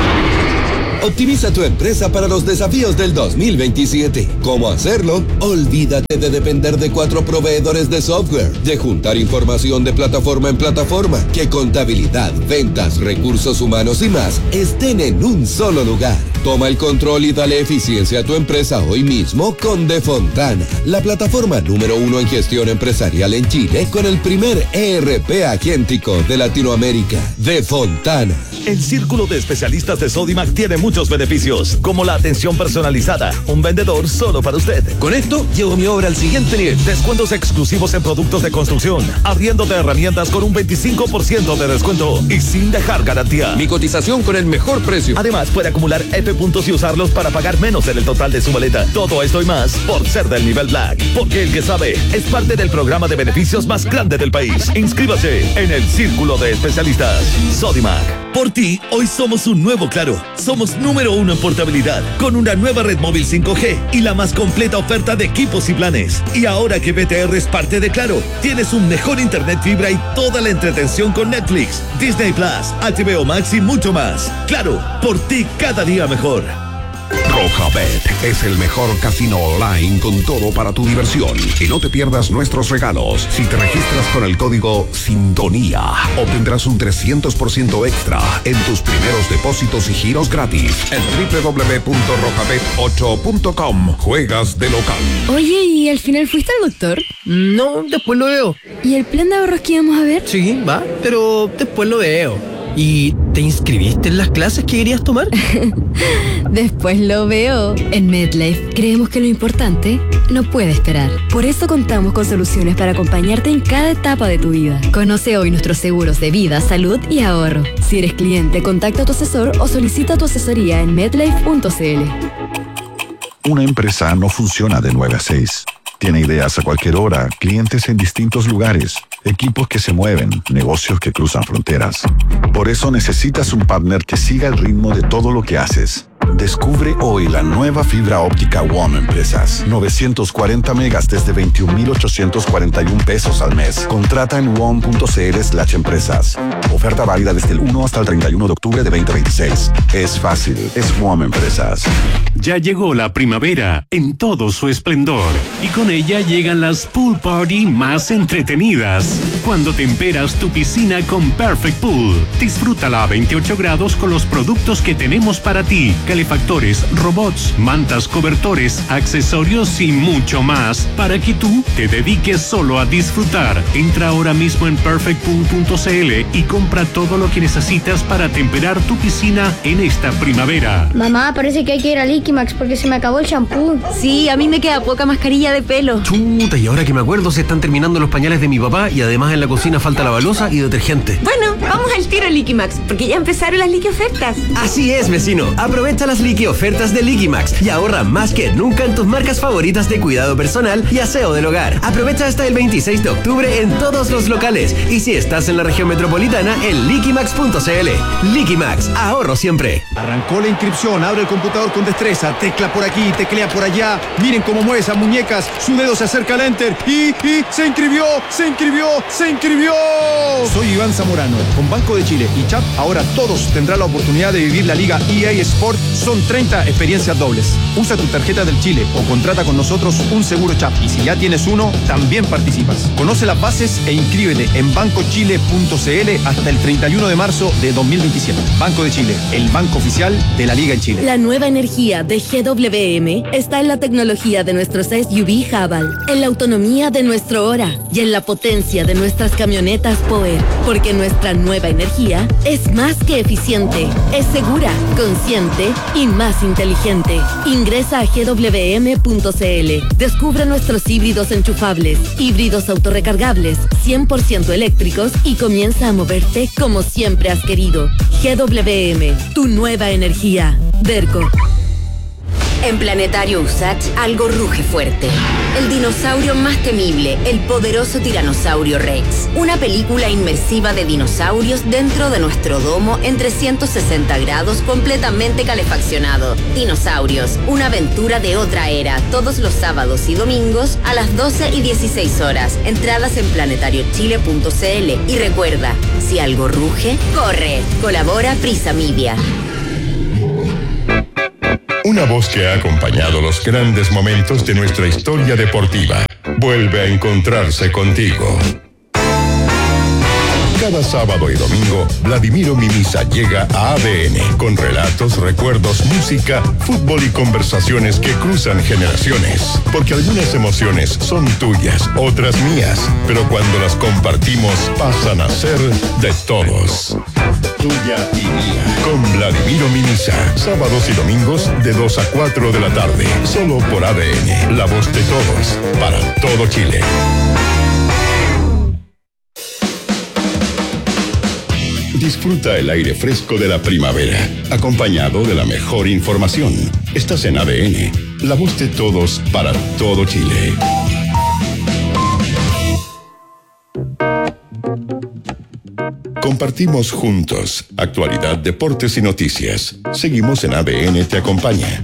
Optimiza tu empresa para los desafíos del dos mil veintisiete. ¿Cómo hacerlo? Olvídate de depender de cuatro proveedores de software, de juntar información de plataforma en plataforma, que contabilidad, ventas, recursos humanos y más estén en un solo lugar. Toma el control y dale eficiencia a tu empresa hoy mismo con Defontana, la plataforma número uno en gestión empresarial en Chile con el primer E R P agéntico de Latinoamérica. Defontana. El círculo de especialistas de Sodimac tiene muchos beneficios, como la atención personalizada, un vendedor solo para usted. Con esto, llevo mi obra al siguiente nivel. Descuentos exclusivos en productos de construcción, arriendo de herramientas con un veinticinco por ciento de descuento y sin dejar garantía. Mi cotización con el mejor precio. Además, puede acumular F puntos y usarlos para pagar menos en el total de su maleta. Todo esto y más por ser del nivel Black. Porque el que sabe es parte del programa de beneficios más grande del país. Inscríbase en el círculo de especialistas. Sodimac. Por ti, hoy somos un nuevo Claro. Somos número uno en portabilidad, con una nueva red móvil cinco G y la más completa oferta de equipos y planes. Y ahora que B T R es parte de Claro, tienes un mejor internet fibra y toda la entretención con Netflix, Disney Plus, H B O Max y mucho más. Claro, por ti cada día mejor. Rojabet es el mejor casino online con todo para tu diversión. Y no te pierdas nuestros regalos. Si te registras con el código Sintonía, obtendrás un trescientos por ciento extra en tus primeros depósitos y giros gratis en doble u doble u doble u punto rojabet ocho punto com. Juegas de local. Oye, ¿y al final fuiste al doctor? No, después lo veo. ¿Y el plan de ahorros que íbamos a ver? Sí, va, pero después lo veo. ¿Y te inscribiste en las clases que querías tomar? Después lo veo. En MedLife creemos que lo importante no puede esperar. Por eso contamos con soluciones para acompañarte en cada etapa de tu vida. Conoce hoy nuestros seguros de vida, salud y ahorro. Si eres cliente, contacta a tu asesor o solicita tu asesoría en medlife punto c l. Una empresa no funciona de nueve a seis. Tiene ideas a cualquier hora, clientes en distintos lugares, equipos que se mueven, negocios que cruzan fronteras. Por eso necesitas un partner que siga el ritmo de todo lo que haces. Descubre hoy la nueva fibra óptica WOM Empresas. novecientos cuarenta megas desde veintiún mil ochocientos cuarenta y un pesos al mes. Contrata en wom punto c l slash empresas. Oferta válida desde el uno hasta el treinta y uno de octubre de veinte veintiséis. Es fácil, es WOM Empresas. Ya llegó la primavera en todo su esplendor y con ella llegan las pool party más entretenidas. Cuando temperas tu piscina con Perfect Pool, disfrútala a veintiocho grados con los productos que tenemos para ti. Calefactores, robots, mantas, cobertores, accesorios y mucho más para que tú te dediques solo a disfrutar. Entra ahora mismo en perfect pool punto c l y compra todo lo que necesitas para temperar tu piscina en esta primavera. Mamá, parece que hay que ir a Liquimax porque se me acabó el shampoo. Sí, a mí me queda poca mascarilla de pelo. Chuta, y ahora que me acuerdo se están terminando los pañales de mi papá y además en la cocina falta la balosa y detergente. Bueno, vamos al tiro a Liquimax porque ya empezaron las liqui ofertas. Así es, vecino. Aprovecha las liqui ofertas de Liquimax y ahorra más que nunca en tus marcas favoritas de cuidado personal y aseo del hogar. Aprovecha hasta el veintiséis de octubre en todos los locales y si estás en la región metropolitana en liquimax punto c l. Liquimax, ahorro siempre. Arrancó la inscripción, abre el computador con destreza, tecla por aquí, teclea por allá. Miren cómo mueve esas muñecas, su dedo se acerca al enter y, y se inscribió, se inscribió, se inscribió. Soy Iván Zamorano, con Banco de Chile y Chat, ahora todos tendrán la oportunidad de vivir la Liga E A Sport. Son treinta experiencias dobles. Usa tu tarjeta del Chile o contrata con nosotros un seguro Chat y si ya tienes uno, también participas. Conoce las bases e inscríbete en banco chile punto c l hasta el treinta y uno de marzo de dos mil veintisiete. Banco de Chile, el banco oficial de la Liga en Chile. La nueva energía de G W M está en la tecnología de nuestros S U V Haval, en la autonomía de nuestro Ora y en la potencia de nuestras camionetas Power, porque nuestra nueva energía es más que eficiente, es segura, consciente y más inteligente. Ingresa a g w m punto c l. Descubre nuestros híbridos enchufables, híbridos autorrecargables, cien por ciento eléctricos y comienza a moverte como siempre has querido. G W M, tu nueva energía. Derco. En Planetario Usach, algo ruge fuerte. El dinosaurio más temible, el poderoso tiranosaurio Rex. Una película inmersiva de dinosaurios dentro de nuestro domo en trescientos sesenta grados, completamente calefaccionado. Dinosaurios, una aventura de otra era, todos los sábados y domingos a las doce y dieciséis horas. Entradas en planetario chile punto c l. Y recuerda, si algo ruge, corre. Colabora Prisa Media. Una voz que ha acompañado los grandes momentos de nuestra historia deportiva vuelve a encontrarse contigo. Cada sábado y domingo, Vladimiro Mimisa llega a A D N con relatos, recuerdos, música, fútbol y conversaciones que cruzan generaciones. Porque algunas emociones son tuyas, otras mías, pero cuando las compartimos pasan a ser de todos. Tuya y mía. Con Vladimiro Mimisa, sábados y domingos de dos a cuatro de la tarde. Solo por A D N, la voz de todos, para todo Chile. Disfruta el aire fresco de la primavera, acompañado de la mejor información. Estás en A D N, la voz de todos para todo Chile. Compartimos juntos actualidad, deportes y noticias. Seguimos en A D N Te Acompaña.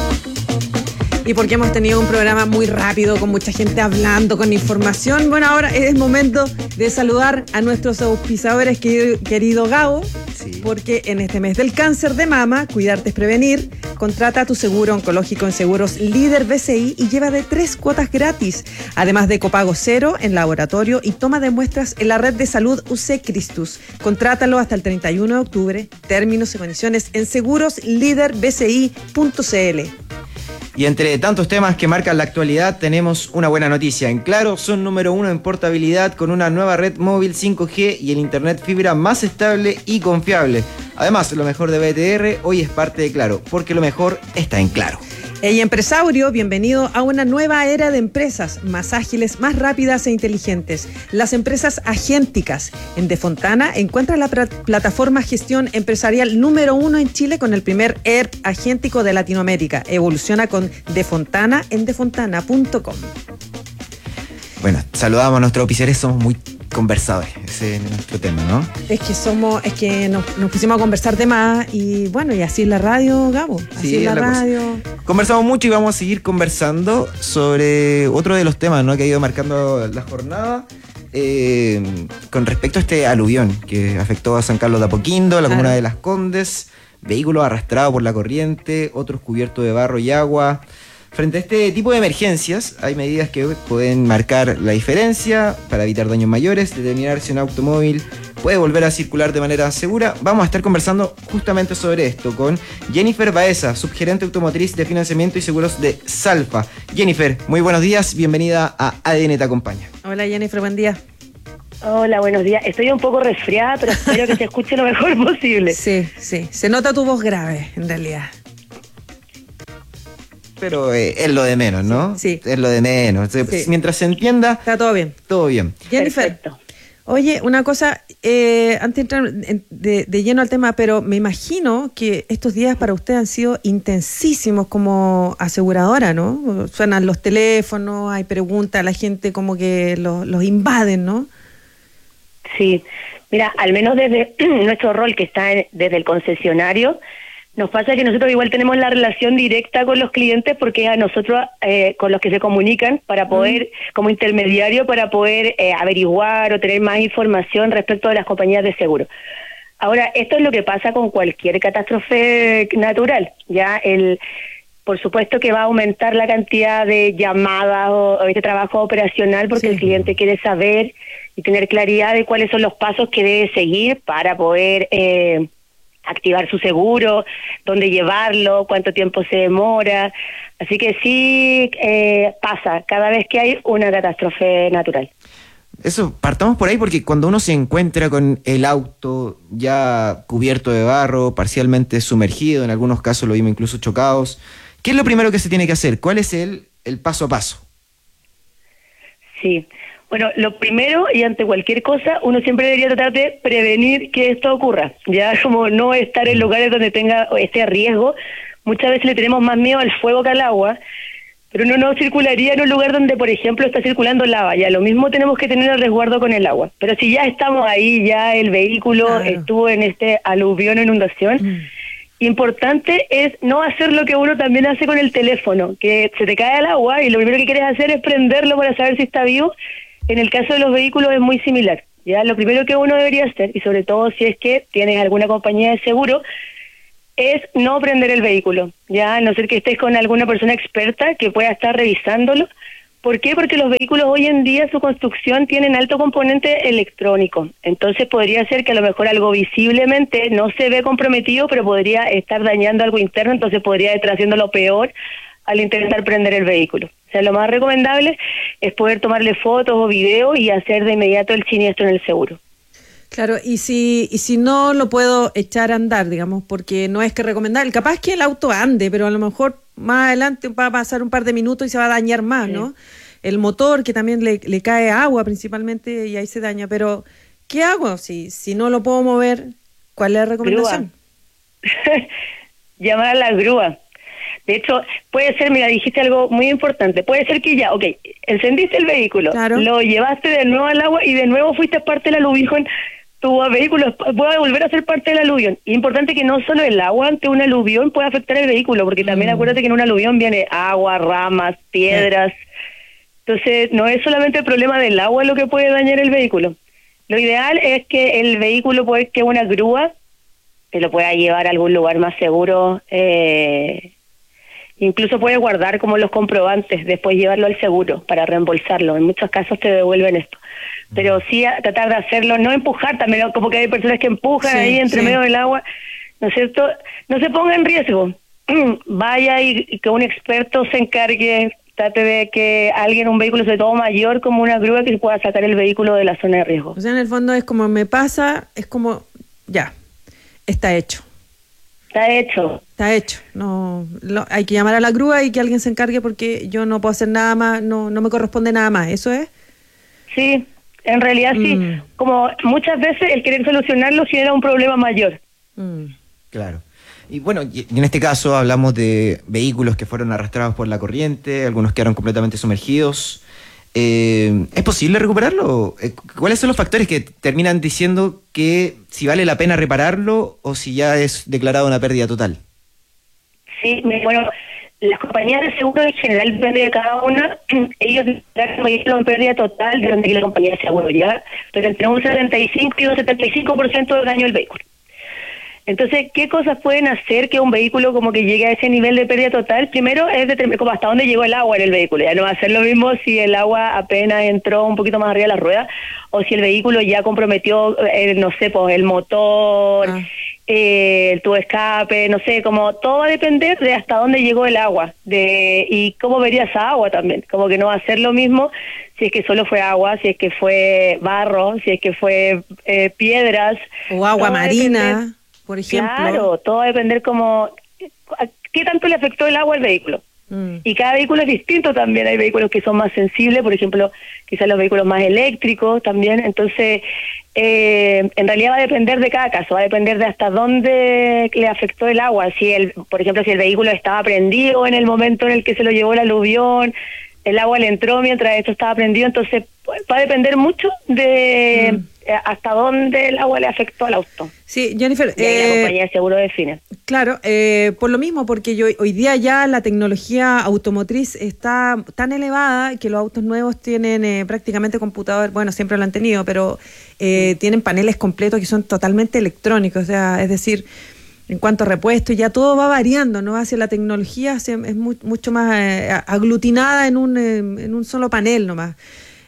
Y porque hemos tenido un programa muy rápido, con mucha gente hablando, con información, bueno, ahora es momento de saludar a nuestros auspiciadores, querido, querido Gabo, sí. Porque en este mes del cáncer de mama, cuidarte es prevenir. Contrata tu seguro oncológico en Seguros Líder B C I y lleva de tres cuotas gratis, además de copago cero en laboratorio y toma de muestras en la red de salud U C Christus. Contrátalo hasta el treinta y uno de octubre. Términos y condiciones en seguros líder b c i punto c l. Y entre tantos temas que marcan la actualidad, tenemos una buena noticia. En Claro son número uno en portabilidad con una nueva red móvil cinco G y el internet fibra más estable y confiable. Además, lo mejor de B T R hoy es parte de Claro, porque lo mejor está en Claro. Hey, empresario, bienvenido a una nueva era de empresas más ágiles, más rápidas e inteligentes. Las empresas agénticas. En De Fontana encuentra la pl- plataforma gestión empresarial número uno en Chile con el primer E R P agéntico de Latinoamérica. Evoluciona con De Fontana en de fontana punto com. Bueno, saludamos a nuestros oficiales, somos muy conversadores, ese es nuestro tema, ¿no? Es que somos, es que nos, nos pusimos a conversar de más y bueno, y así es la radio, Gabo, así sí, es la, la radio. Cosa. Conversamos mucho y vamos a seguir conversando sobre otro de los temas, ¿no?, que ha ido marcando la jornada, eh, con respecto a este aluvión que afectó a San Carlos de Apoquindo, la claro. comuna de Las Condes, vehículos arrastrados por la corriente, otros cubiertos de barro y agua. Frente a este tipo de emergencias, hay medidas que pueden marcar la diferencia para evitar daños mayores, determinar si un automóvil puede volver a circular de manera segura. Vamos a estar conversando justamente sobre esto con Jennifer Baeza, subgerente automotriz de financiamiento y seguros de Salfa. Jennifer, muy buenos días, bienvenida a A D N Te Acompaña. Hola Jennifer, buen día. Hola, buenos días. Estoy un poco resfriada, pero espero que se escuche lo mejor posible. Sí, sí, se nota tu voz grave, en realidad. Pero eh, es lo de menos, ¿no? Sí. Es lo de menos. Sí. Mientras se entienda... Está todo bien. Todo bien. Jennifer, perfecto. Oye, una cosa, eh, antes de entrar de, de lleno al tema, pero me imagino que estos días para usted han sido intensísimos como aseguradora, ¿no? Suenan los teléfonos, hay preguntas, la gente como que los, los invaden, ¿no? Sí. Mira, al menos desde nuestro rol que está en, desde el concesionario, nos pasa que nosotros igual tenemos la relación directa con los clientes porque es a nosotros eh, con los que se comunican para poder, mm. como intermediario, para poder eh, averiguar o tener más información respecto de las compañías de seguro. Ahora, esto es lo que pasa con cualquier catástrofe natural. Ya el, por supuesto que va a aumentar la cantidad de llamadas o, o este trabajo operacional porque sí. el cliente quiere saber y tener claridad de cuáles son los pasos que debe seguir para poder... Eh, activar su seguro, dónde llevarlo, cuánto tiempo se demora. Así que sí eh, pasa cada vez que hay una catástrofe natural. Eso, partamos por ahí porque cuando uno se encuentra con el auto ya cubierto de barro, parcialmente sumergido, en algunos casos lo vimos incluso chocados, ¿qué es lo primero que se tiene que hacer? ¿Cuál es el, el paso a paso? Sí. Bueno, lo primero y ante cualquier cosa, uno siempre debería tratar de prevenir que esto ocurra, ya como no estar en lugares donde tenga este riesgo, muchas veces le tenemos más miedo al fuego que al agua, pero uno no circularía en un lugar donde, por ejemplo, está circulando lava. Ya lo mismo tenemos que tener el resguardo con el agua. Pero si ya estamos ahí, ya el vehículo claro. estuvo en este aluvión o inundación, mm. importante es no hacer lo que uno también hace con el teléfono, que se te cae al agua y lo primero que quieres hacer es prenderlo para saber si está vivo. En el caso de los vehículos es muy similar. Ya lo primero que uno debería hacer, y sobre todo si es que tienes alguna compañía de seguro, es no prender el vehículo, ya a no ser que estés con alguna persona experta que pueda estar revisándolo. ¿Por qué? Porque los vehículos hoy en día, su construcción, tienen alto componente electrónico. Entonces podría ser que a lo mejor algo visiblemente no se ve comprometido, pero podría estar dañando algo interno, entonces podría estar haciendo lo peor al intentar prender el vehículo. O sea, lo más recomendable es poder tomarle fotos o videos y hacer de inmediato el siniestro en el seguro. Claro, y si y si no lo puedo echar a andar, digamos, porque no es que recomendar, capaz que el auto ande, pero a lo mejor más adelante va a pasar un par de minutos y se va a dañar más, sí. ¿no? El motor, que también le, le cae agua principalmente y ahí se daña, pero ¿qué hago si, si no lo puedo mover? ¿Cuál es la recomendación? Llamar a la grúa. De hecho, puede ser, mira, dijiste algo muy importante, puede ser que ya, ok, encendiste el vehículo, claro. lo llevaste de nuevo al agua y de nuevo fuiste parte del aluvión, tu vehículo puede volver a ser parte del aluvión. Es importante que no solo el agua ante un aluvión puede afectar el vehículo, porque también mm. acuérdate que en un aluvión viene agua, ramas, piedras. Entonces, no es solamente el problema del agua lo que puede dañar el vehículo. Lo ideal es que el vehículo puede que una grúa te lo pueda llevar a algún lugar más seguro. Eh, incluso puede guardar como los comprobantes, después llevarlo al seguro para reembolsarlo. En muchos casos te devuelven esto. Pero sí a tratar de hacerlo, no empujar también, ¿no? Como que hay personas que empujan sí, ahí entre sí. medio del agua, ¿no es cierto? No se ponga en riesgo. Vaya y, y que un experto se encargue, trate de que alguien, un vehículo, sobre todo mayor, como una grúa, que se pueda sacar el vehículo de la zona de riesgo. O sea, en el fondo es como me pasa, es como, ya, está hecho. Está hecho. Está hecho. No, lo, hay que llamar a la grúa y que alguien se encargue porque yo no puedo hacer nada más, no, no me corresponde nada más, ¿eso es? Sí. En realidad sí, mm. como muchas veces el querer solucionarlo genera un problema mayor. Mm. Claro. Y bueno, y en este caso hablamos de vehículos que fueron arrastrados por la corriente, algunos quedaron completamente sumergidos. Eh, ¿Es posible recuperarlo? ¿Cuáles son los factores que terminan diciendo que si vale la pena repararlo o si ya es declarada una pérdida total? Sí, bueno... Las compañías de seguro en general, depende de cada una, ellos declaran pérdida total de la compañía de seguro, ¿ya? Pero entre un setenta y cinco y un setenta y cinco por ciento del daño del vehículo. Entonces, ¿qué cosas pueden hacer que un vehículo como que llegue a ese nivel de pérdida total? Primero es determinar como hasta dónde llegó el agua en el vehículo. Ya no va a ser lo mismo si el agua apenas entró un poquito más arriba de la rueda o si el vehículo ya comprometió, eh, no sé, pues el motor, ah. eh, el tubo de escape, no sé, como todo va a depender de hasta dónde llegó el agua de y cómo vería esa agua también. Como que no va a ser lo mismo si es que solo fue agua, si es que fue barro, si es que fue eh, piedras. O agua marina. Por ejemplo. Claro, todo va a depender como qué tanto le afectó el agua al vehículo. Mm. Y cada vehículo es distinto también. Hay vehículos que son más sensibles, por ejemplo, quizás los vehículos más eléctricos también. Entonces, eh, en realidad va a depender de cada caso, va a depender de hasta dónde le afectó el agua. Si el, por ejemplo, si el vehículo estaba prendido en el momento en el que se lo llevó el aluvión, el agua le entró mientras esto estaba prendido, entonces va a depender mucho de... Mm. hasta dónde el agua le afectó al auto. Sí, Jennifer. Y eh, la compañía de seguro define. Claro, eh, por lo mismo, porque yo, hoy día ya la tecnología automotriz está tan elevada que los autos nuevos tienen eh, prácticamente computador, bueno, siempre lo han tenido, pero eh, tienen paneles completos que son totalmente electrónicos, o sea, es decir, en cuanto a repuestos, ya todo va variando, ¿no? Hacia la tecnología hacia, es muy, mucho más eh, aglutinada en un, eh, en un solo panel nomás.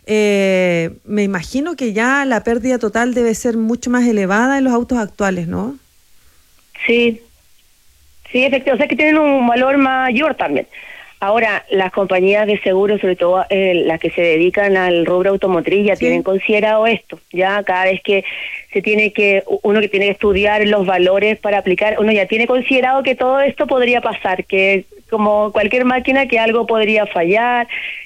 Eh, me imagino que ya la pérdida total debe ser mucho más elevada en los autos actuales, ¿no? Sí, sí, efectivamente, o sea que tienen un valor mayor también. Ahora, las compañías de seguros, sobre todo eh, las que se dedican al rubro automotriz, ya sí. tienen considerado esto. Ya cada vez que se tiene que, uno que tiene que estudiar los valores para aplicar, uno ya tiene considerado que todo esto podría pasar, que como cualquier máquina que algo podría fallar,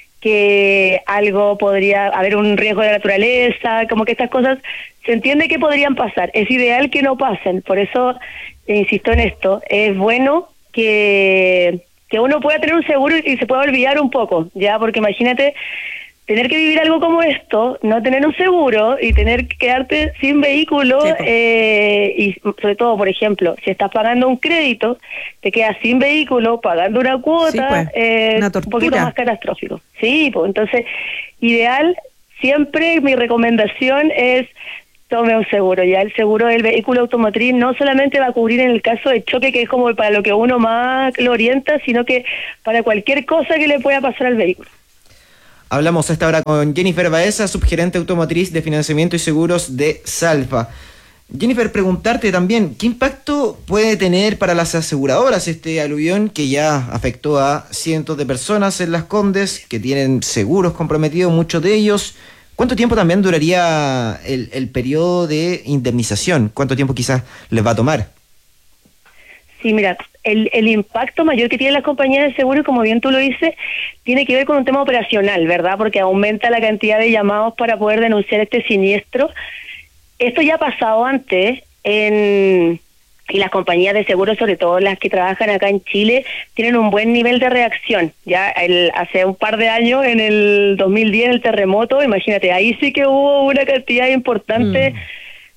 que algo podría haber un riesgo de la naturaleza, como que estas cosas se entiende que podrían pasar. Es ideal que no pasen, por eso insisto en esto, es bueno que, que uno pueda tener un seguro y, y se pueda olvidar un poco, ya, porque imagínate tener que vivir algo como esto, no tener un seguro y tener que quedarte sin vehículo, sí, eh, y sobre todo, por ejemplo, si estás pagando un crédito, te quedas sin vehículo, pagando una cuota, sí, pues, eh, una un poquito más catastrófico. Sí, pues entonces, ideal, siempre mi recomendación es tome un seguro. Ya el seguro del vehículo automotriz no solamente va a cubrir en el caso de choque, que es como para lo que uno más lo orienta, sino que para cualquier cosa que le pueda pasar al vehículo. Hablamos a esta hora con Jennifer Baeza, subgerente automotriz de financiamiento y seguros de Salfa. Jennifer, preguntarte también, ¿qué impacto puede tener para las aseguradoras este aluvión que ya afectó a cientos de personas en Las Condes, que tienen seguros comprometidos, muchos de ellos? ¿Cuánto tiempo también duraría el, el periodo de indemnización? ¿Cuánto tiempo quizás les va a tomar? Sí, mira, el, el impacto mayor que tienen las compañías de seguro, como bien tú lo dices, tiene que ver con un tema operacional, ¿verdad? Porque aumenta la cantidad de llamados para poder denunciar este siniestro. Esto ya ha pasado antes en... y las compañías de seguros, sobre todo las que trabajan acá en Chile, tienen un buen nivel de reacción. Ya el, hace un par de años, en el dos mil diez, el terremoto, imagínate, ahí sí que hubo una cantidad importante mm.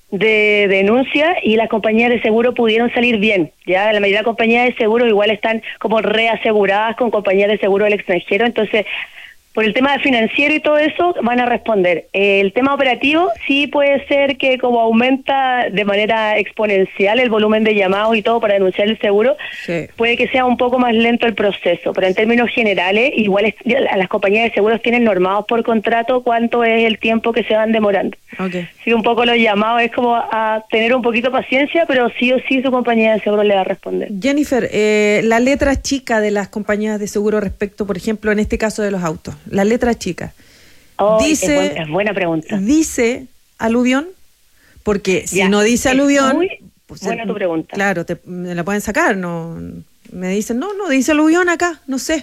de denuncias y las compañías de seguro pudieron salir bien. Ya la mayoría de las compañías de seguro igual están como reaseguradas con compañías de seguro del extranjero, entonces por el tema financiero y todo eso van a responder. El tema operativo sí puede ser que como aumenta de manera exponencial el volumen de llamados y todo para denunciar el seguro, sí, puede que sea un poco más lento el proceso, pero en términos generales igual es, las compañías de seguros tienen normados por contrato cuánto es el tiempo que se van demorando. Okay. Así que un poco los llamados es como a tener un poquito paciencia, pero sí o sí su compañía de seguro le va a responder. Jennifer, eh, la letra chica de las compañías de seguro respecto, por ejemplo, en este caso de los autos, la letra chica. Oh, dice, es, buen, es buena pregunta. ¿Dice aluvión? Porque si ya, no dice aluvión... Muy pues buena el, tu pregunta. Claro, te, me la pueden sacar. No, me dicen, no, no, dice aluvión acá, no sé.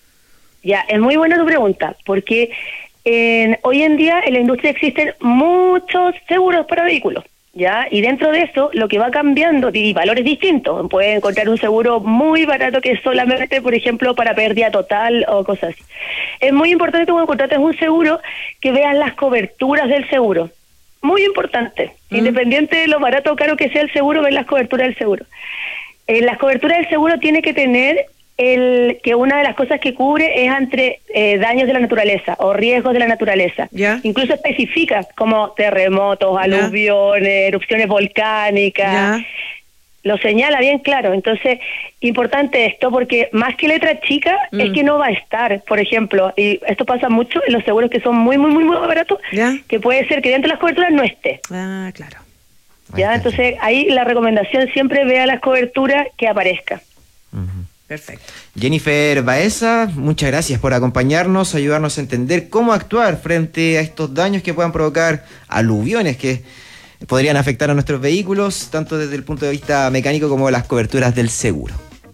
Ya, es muy buena tu pregunta, porque en, hoy en día en la industria existen muchos seguros para vehículos. ¿Ya? Y dentro de eso, lo que va cambiando, y valores distintos, pueden encontrar un seguro muy barato que es solamente, por ejemplo, para pérdida total o cosas así. Es muy importante que cuando contrates un seguro, que veas las coberturas del seguro. Muy importante. Mm. Independiente de lo barato o caro que sea el seguro, ver las coberturas del seguro. Eh, las coberturas del seguro tiene que tener el que una de las cosas que cubre es ante eh, daños de la naturaleza o riesgos de la naturaleza. ¿Ya? Incluso especifica como terremotos, aluviones, ¿ya? Erupciones volcánicas. ¿Ya? Lo señala bien claro. Entonces, importante esto porque más que letra chica mm. es que no va a estar, por ejemplo, y esto pasa mucho en los seguros que son muy, muy, muy, muy baratos, ¿ya? Que puede ser que dentro de las coberturas no esté. Ah, claro. Ya, entonces ahí la recomendación siempre vea las coberturas que aparezca. Uh-huh. Perfecto. Jennifer Baeza, muchas gracias por acompañarnos, ayudarnos a entender cómo actuar frente a estos daños que puedan provocar aluviones que podrían afectar a nuestros vehículos, tanto desde el punto de vista mecánico como las coberturas del seguro.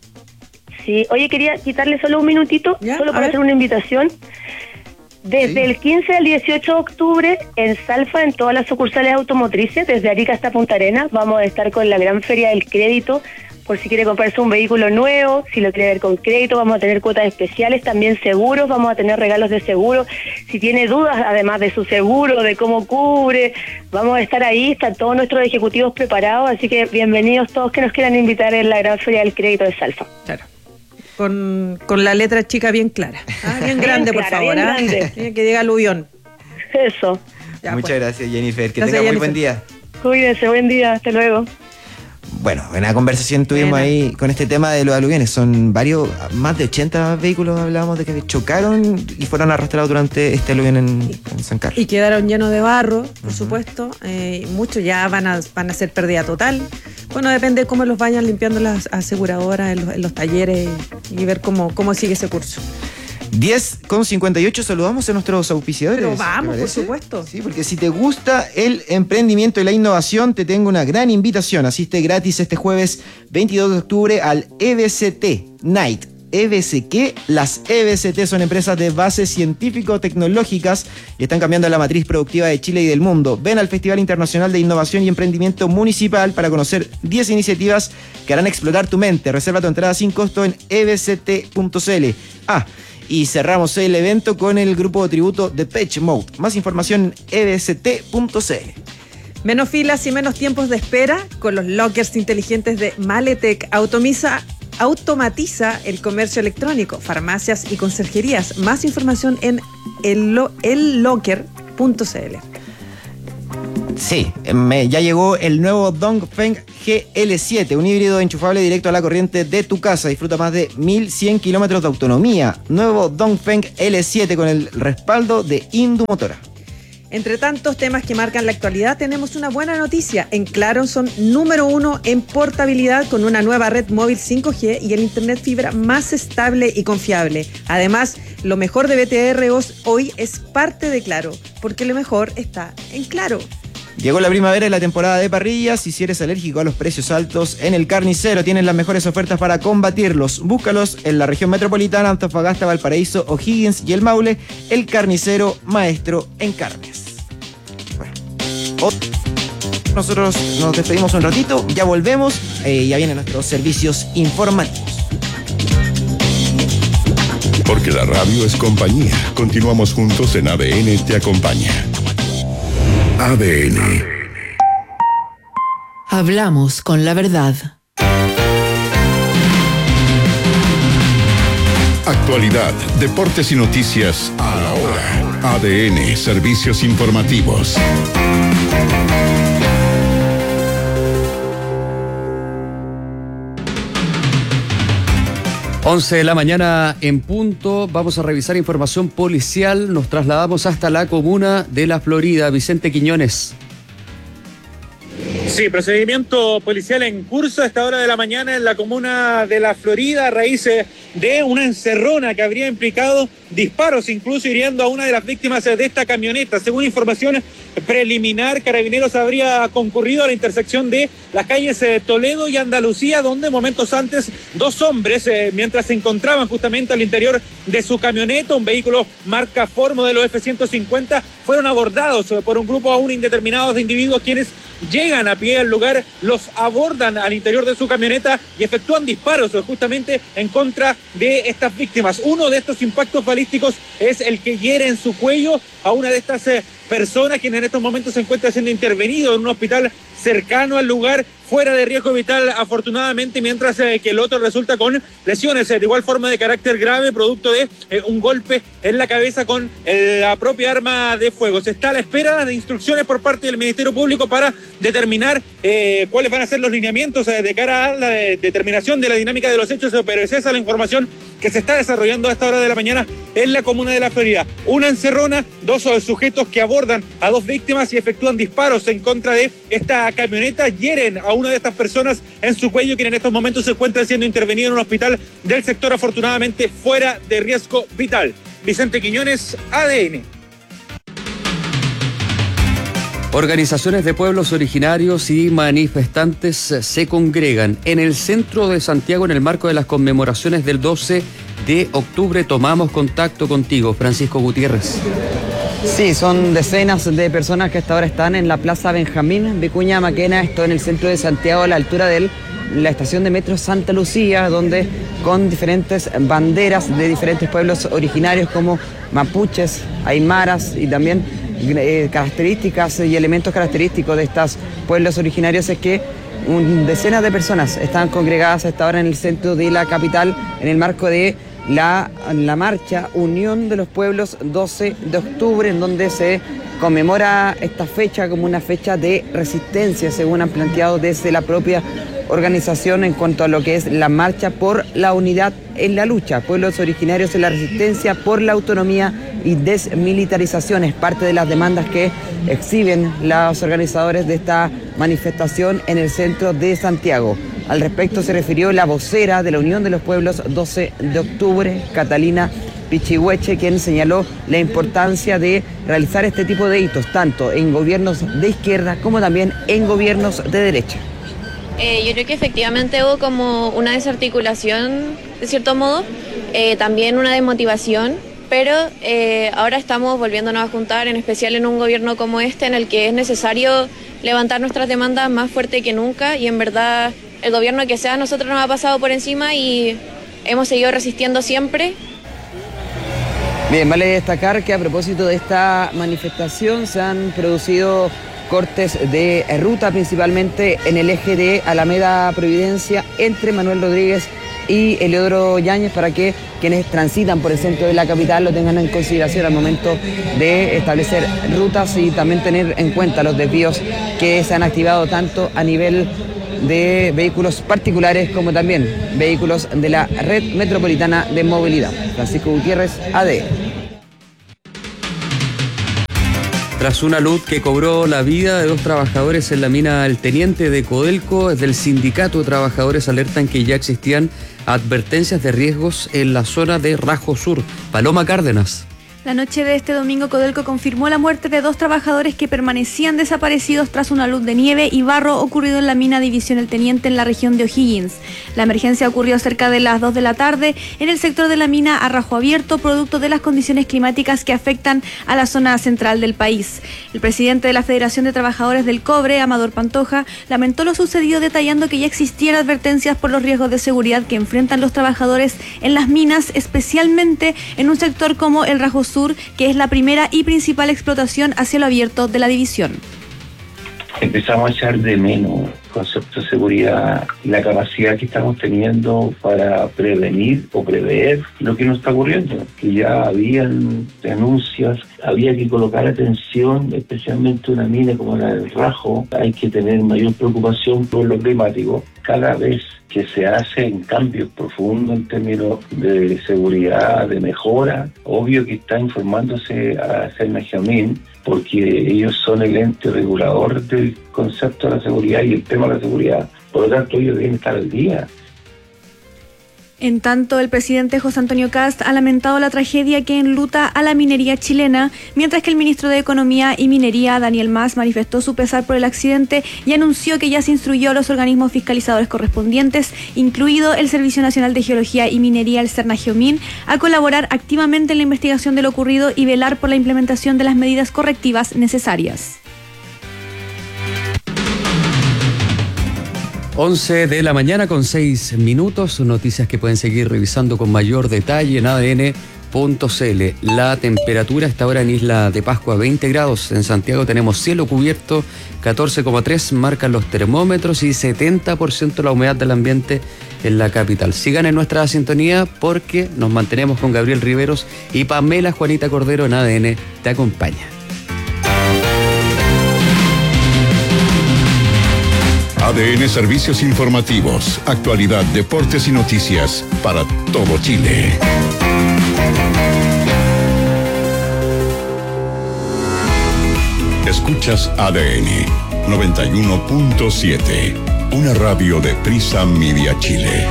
Sí, oye, quería quitarle solo un minutito, ¿ya? Solo para hacer una invitación. Desde sí. el quince al dieciocho de octubre en Salfa, en todas las sucursales automotrices, desde Arica hasta Punta Arenas, vamos a estar con la gran feria del crédito, por si quiere comprarse un vehículo nuevo, si lo quiere ver con crédito, vamos a tener cuotas especiales, también seguros, vamos a tener regalos de seguro. Si tiene dudas, además de su seguro, de cómo cubre, vamos a estar ahí, están todos nuestros ejecutivos preparados, así que bienvenidos todos que nos quieran invitar en la gran feria del crédito de Salfa. Claro. Con, con la letra chica bien clara, ah, bien grande, bien clara, por favor, bien ¿ah? grande. Que diga aluvión. Eso. Ya, Muchas pues. gracias, Jennifer, que gracias, tenga muy Jennifer. Buen día. Cuídense, buen día, hasta luego. Bueno, buena conversación tuvimos Buena. ahí con este tema de los aluviones. Son varios, más de ochenta vehículos hablábamos de que chocaron y fueron arrastrados durante este aluvión en, en San Carlos. Y quedaron llenos de barro, por uh-huh. supuesto. Eh, muchos ya van a, van a ser pérdida total. Bueno, depende de cómo los vayan limpiando las aseguradoras en los, en los talleres y ver cómo, cómo sigue ese curso. diez con cincuenta y ocho, saludamos a nuestros auspiciadores. Pero vamos, por supuesto. Sí, porque si te gusta el emprendimiento y la innovación, te tengo una gran invitación. Asiste gratis este jueves veintidós de octubre al E B C T Night E B C. ¿Qué? Las E B C T son empresas de base científico-tecnológicas y están cambiando la matriz productiva de Chile y del mundo. Ven al Festival Internacional de Innovación y Emprendimiento Municipal para conocer diez iniciativas que harán explotar tu mente. Reserva tu entrada sin costo en e b c t punto c l. Ah, y cerramos el evento con el grupo tributo Depeche Mode. Más información en e b c t punto c l. Menos filas y menos tiempos de espera con los lockers inteligentes de Maletec. Automatiza, automatiza el comercio electrónico, farmacias y conserjerías. Más información en el locker punto c l. Sí, me, ya llegó el nuevo Dongfeng G L siete, un híbrido enchufable directo a la corriente de tu casa. Disfruta más de mil cien kilómetros de autonomía. Nuevo Dongfeng L siete con el respaldo de Indu Motora. Entre tantos temas que marcan la actualidad, tenemos una buena noticia. En Claro son número uno en portabilidad con una nueva red móvil cinco G y el internet fibra más estable y confiable. Además, lo mejor de B T R hoy es parte de Claro, porque lo mejor está en Claro. Llegó la primavera y la temporada de parrillas y si eres alérgico a los precios altos, en El Carnicero tienen las mejores ofertas para combatirlos. Búscalos en la región metropolitana, Antofagasta, Valparaíso, O'Higgins y El Maule. El Carnicero, maestro en carnes. Bueno, nosotros nos despedimos un ratito, ya volvemos, eh, ya vienen nuestros servicios informativos. Porque la radio es compañía. Continuamos juntos en A D N Te Acompaña. A D N. Hablamos con la verdad. Actualidad, deportes y noticias a la hora. A D N, servicios informativos. once de la mañana en punto, vamos a revisar información policial, nos trasladamos hasta la comuna de La Florida. Vicente Quiñones. Sí, procedimiento policial en curso a esta hora de la mañana en la comuna de La Florida a raíz de una encerrona que habría implicado disparos, incluso hiriendo a una de las víctimas de esta camioneta. Según información preliminar, Carabineros habría concurrido a la intersección de las calles eh, Toledo y Andalucía, donde momentos antes dos hombres, eh, mientras se encontraban justamente al interior de su camioneta, un vehículo marca Ford modelo F ciento cincuenta, fueron abordados eh, por un grupo aún indeterminado de individuos quienes llegan a pie al lugar, los abordan al interior de su camioneta y efectúan disparos eh, justamente en contra de estas víctimas. Uno de estos impactos balísticos es el que hiere en su cuello a una de estas eh, personas, quien en estos momentos se encuentra siendo intervenido en un hospital cercano al lugar, fuera de riesgo vital afortunadamente, mientras eh, que el otro resulta con lesiones eh, de igual forma de carácter grave, producto de eh, un golpe en la cabeza con eh, la propia arma de fuego. Se está a la espera de instrucciones por parte del Ministerio Público para determinar eh, cuáles van a ser los lineamientos eh, de cara a la eh, determinación de la dinámica de los hechos, pero es esa la información que se está desarrollando a esta hora de la mañana en la comuna de La Florida. Una encerrona, dos sujetos que abordan a dos víctimas y efectúan disparos en contra de esta camioneta, hieren a una de estas personas en su cuello, quien en estos momentos se encuentra siendo intervenido en un hospital del sector, afortunadamente fuera de riesgo vital. Vicente Quiñones, A D N. Organizaciones de pueblos originarios y manifestantes se congregan en el centro de Santiago en el marco de las conmemoraciones del doce de octubre. Tomamos contacto contigo, Francisco Gutiérrez. Sí, son decenas de personas que hasta ahora están en la Plaza Benjamín Vicuña Maquena, esto en el centro de Santiago, a la altura de la estación de metro Santa Lucía, donde con diferentes banderas de diferentes pueblos originarios como mapuches, aymaras y también eh, características y elementos característicos de estos pueblos originarios, es que un, decenas de personas están congregadas hasta ahora en el centro de la capital en el marco de La, la marcha Unión de los Pueblos doce de octubre, en donde se conmemora esta fecha como una fecha de resistencia, según han planteado desde la propia organización, en cuanto a lo que es la marcha por la unidad en la lucha, pueblos originarios en la resistencia por la autonomía y desmilitarización. Es parte de las demandas que exhiben los organizadores de esta manifestación en el centro de Santiago. Al respecto se refirió la vocera de la Unión de los Pueblos doce de octubre, Catalina Pichihueche, quien señaló la importancia de realizar este tipo de hitos, tanto en gobiernos de izquierda como también en gobiernos de derecha. Eh, yo creo que efectivamente hubo como una desarticulación de cierto modo, eh, también una desmotivación, pero eh, ahora estamos volviéndonos a juntar, en especial en un gobierno como este, en el que es necesario levantar nuestras demandas más fuerte que nunca, y en verdad el gobierno que sea a nosotros nos ha pasado por encima y hemos seguido resistiendo siempre. Bien, vale destacar que a propósito de esta manifestación se han producido cortes de ruta, principalmente en el eje de Alameda Providencia, entre Manuel Rodríguez y Eleodoro Yáñez, para que quienes transitan por el centro de la capital lo tengan en consideración al momento de establecer rutas y también tener en cuenta los desvíos que se han activado tanto a nivel de vehículos particulares como también vehículos de la Red Metropolitana de Movilidad. Francisco Gutiérrez, A D N. Tras una luz que cobró la vida de dos trabajadores en la mina El Teniente de Codelco, desde el sindicato de trabajadores alertan que ya existían advertencias de riesgos en la zona de Rajo Sur. Paloma Cárdenas. La noche de este domingo, Codelco confirmó la muerte de dos trabajadores que permanecían desaparecidos tras una luz de nieve y barro ocurrido en la mina División El Teniente en la región de O'Higgins. La emergencia ocurrió cerca de las dos de la tarde en el sector de la mina a rajo abierto, producto de las condiciones climáticas que afectan a la zona central del país. El presidente de la Federación de Trabajadores del Cobre, Amador Pantoja, lamentó lo sucedido, detallando que ya existían advertencias por los riesgos de seguridad que enfrentan los trabajadores en las minas, especialmente en un sector como el Rajo Sur, que es la primera y principal explotación a cielo abierto de la división. Empezamos a echar de menos el concepto de seguridad y la capacidad que estamos teniendo para prevenir o prever lo que nos está ocurriendo, que ya habían denuncias, había que colocar atención, especialmente una mina como la del Rajo. Hay que tener mayor preocupación por lo climático. Cada vez que se hacen cambios profundos en términos de seguridad, de mejora, obvio que está informándose a Cernagiamín, porque ellos son el ente regulador del concepto de la seguridad y el tema de la seguridad. Por lo tanto, ellos deben estar al día. En tanto, el presidente José Antonio Kast ha lamentado la tragedia que enluta a la minería chilena, mientras que el ministro de Economía y Minería, Daniel Mas, manifestó su pesar por el accidente y anunció que ya se instruyó a los organismos fiscalizadores correspondientes, incluido el Servicio Nacional de Geología y Minería, el Cernagiomín, a colaborar activamente en la investigación de lo ocurrido y velar por la implementación de las medidas correctivas necesarias. once de la mañana con seis minutos, noticias que pueden seguir revisando con mayor detalle en A D N punto C L. La temperatura está ahora en Isla de Pascua, veinte grados. En Santiago tenemos cielo cubierto, catorce coma tres marcan los termómetros y setenta por ciento la humedad del ambiente en la capital. Sigan en nuestra sintonía porque nos mantenemos con Gabriel Riveros y Pamela Juanita Cordero en A D N Te Acompaña. A D N Servicios Informativos, actualidad, deportes y noticias para todo Chile. Escuchas A D N noventa y uno punto siete, una radio de Prisa Media Chile.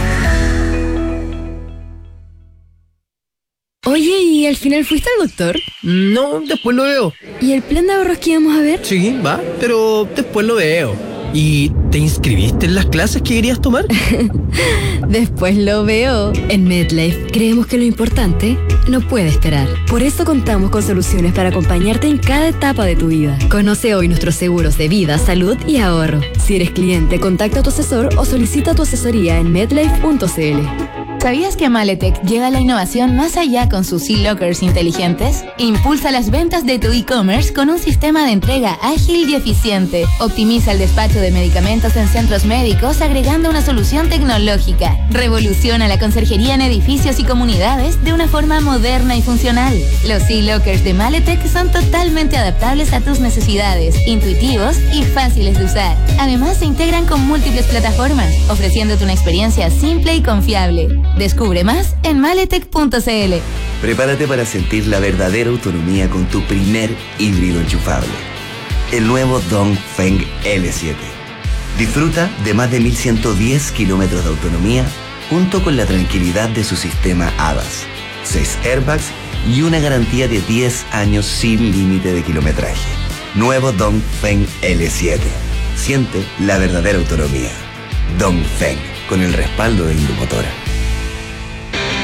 Oye, ¿y al final fuiste al doctor? No, después lo veo. ¿Y el plan de ahorros que íbamos a ver? Sí, va, pero después lo veo. ¿Y te inscribiste en las clases que querías tomar? Después lo veo. En MedLife creemos que lo importante no puede esperar. Por eso contamos con soluciones para acompañarte en cada etapa de tu vida. Conoce hoy nuestros seguros de vida, salud y ahorro. Si eres cliente, contacta a tu asesor o solicita tu asesoría en medlife punto c l. ¿Sabías que Maletec lleva la innovación más allá con sus e-lockers inteligentes? Impulsa las ventas de tu e-commerce con un sistema de entrega ágil y eficiente. Optimiza el despacho de medicamentos en centros médicos agregando una solución tecnológica. Revoluciona la conserjería en edificios y comunidades de una forma moderna y funcional. Los e-lockers de Maletec son totalmente adaptables a tus necesidades, intuitivos y fáciles de usar. Además, se integran con múltiples plataformas, ofreciéndote una experiencia simple y confiable. Descubre más en maletec punto c l. Prepárate para sentir la verdadera autonomía con tu primer híbrido enchufable, el nuevo Dongfeng L siete. Disfruta de más de mil ciento diez kilómetros de autonomía junto con la tranquilidad de su sistema A D A S, seis airbags y una garantía de diez años sin límite de kilometraje. Nuevo Dongfeng L siete. Siente la verdadera autonomía. Dongfeng, con el respaldo de Indumotora.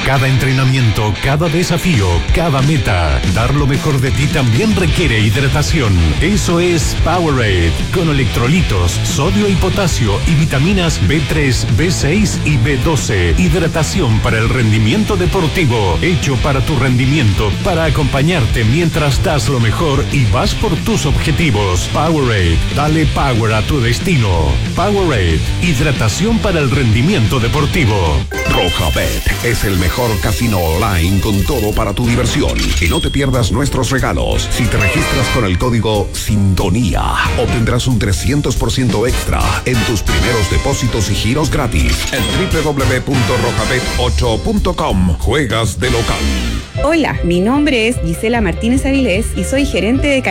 Cada entrenamiento, cada desafío, cada meta, dar lo mejor de ti también requiere hidratación. Eso es Powerade, con electrolitos, sodio y potasio y vitaminas B tres, B seis y B doce. Hidratación para el rendimiento deportivo, hecho para tu rendimiento, para acompañarte mientras das lo mejor y vas por tus objetivos. Powerade, dale power a tu destino. Powerade, hidratación para el rendimiento deportivo. Rojabet es el mejor casino online con todo para tu diversión. Y no te pierdas nuestros regalos. Si te registras con el código Sintonía, obtendrás un trescientos por ciento extra en tus primeros depósitos y giros gratis en doble u doble u doble u punto rojabet ocho punto com. Juegas de local. Hola, mi nombre es Gisela Martínez Avilés y soy gerente de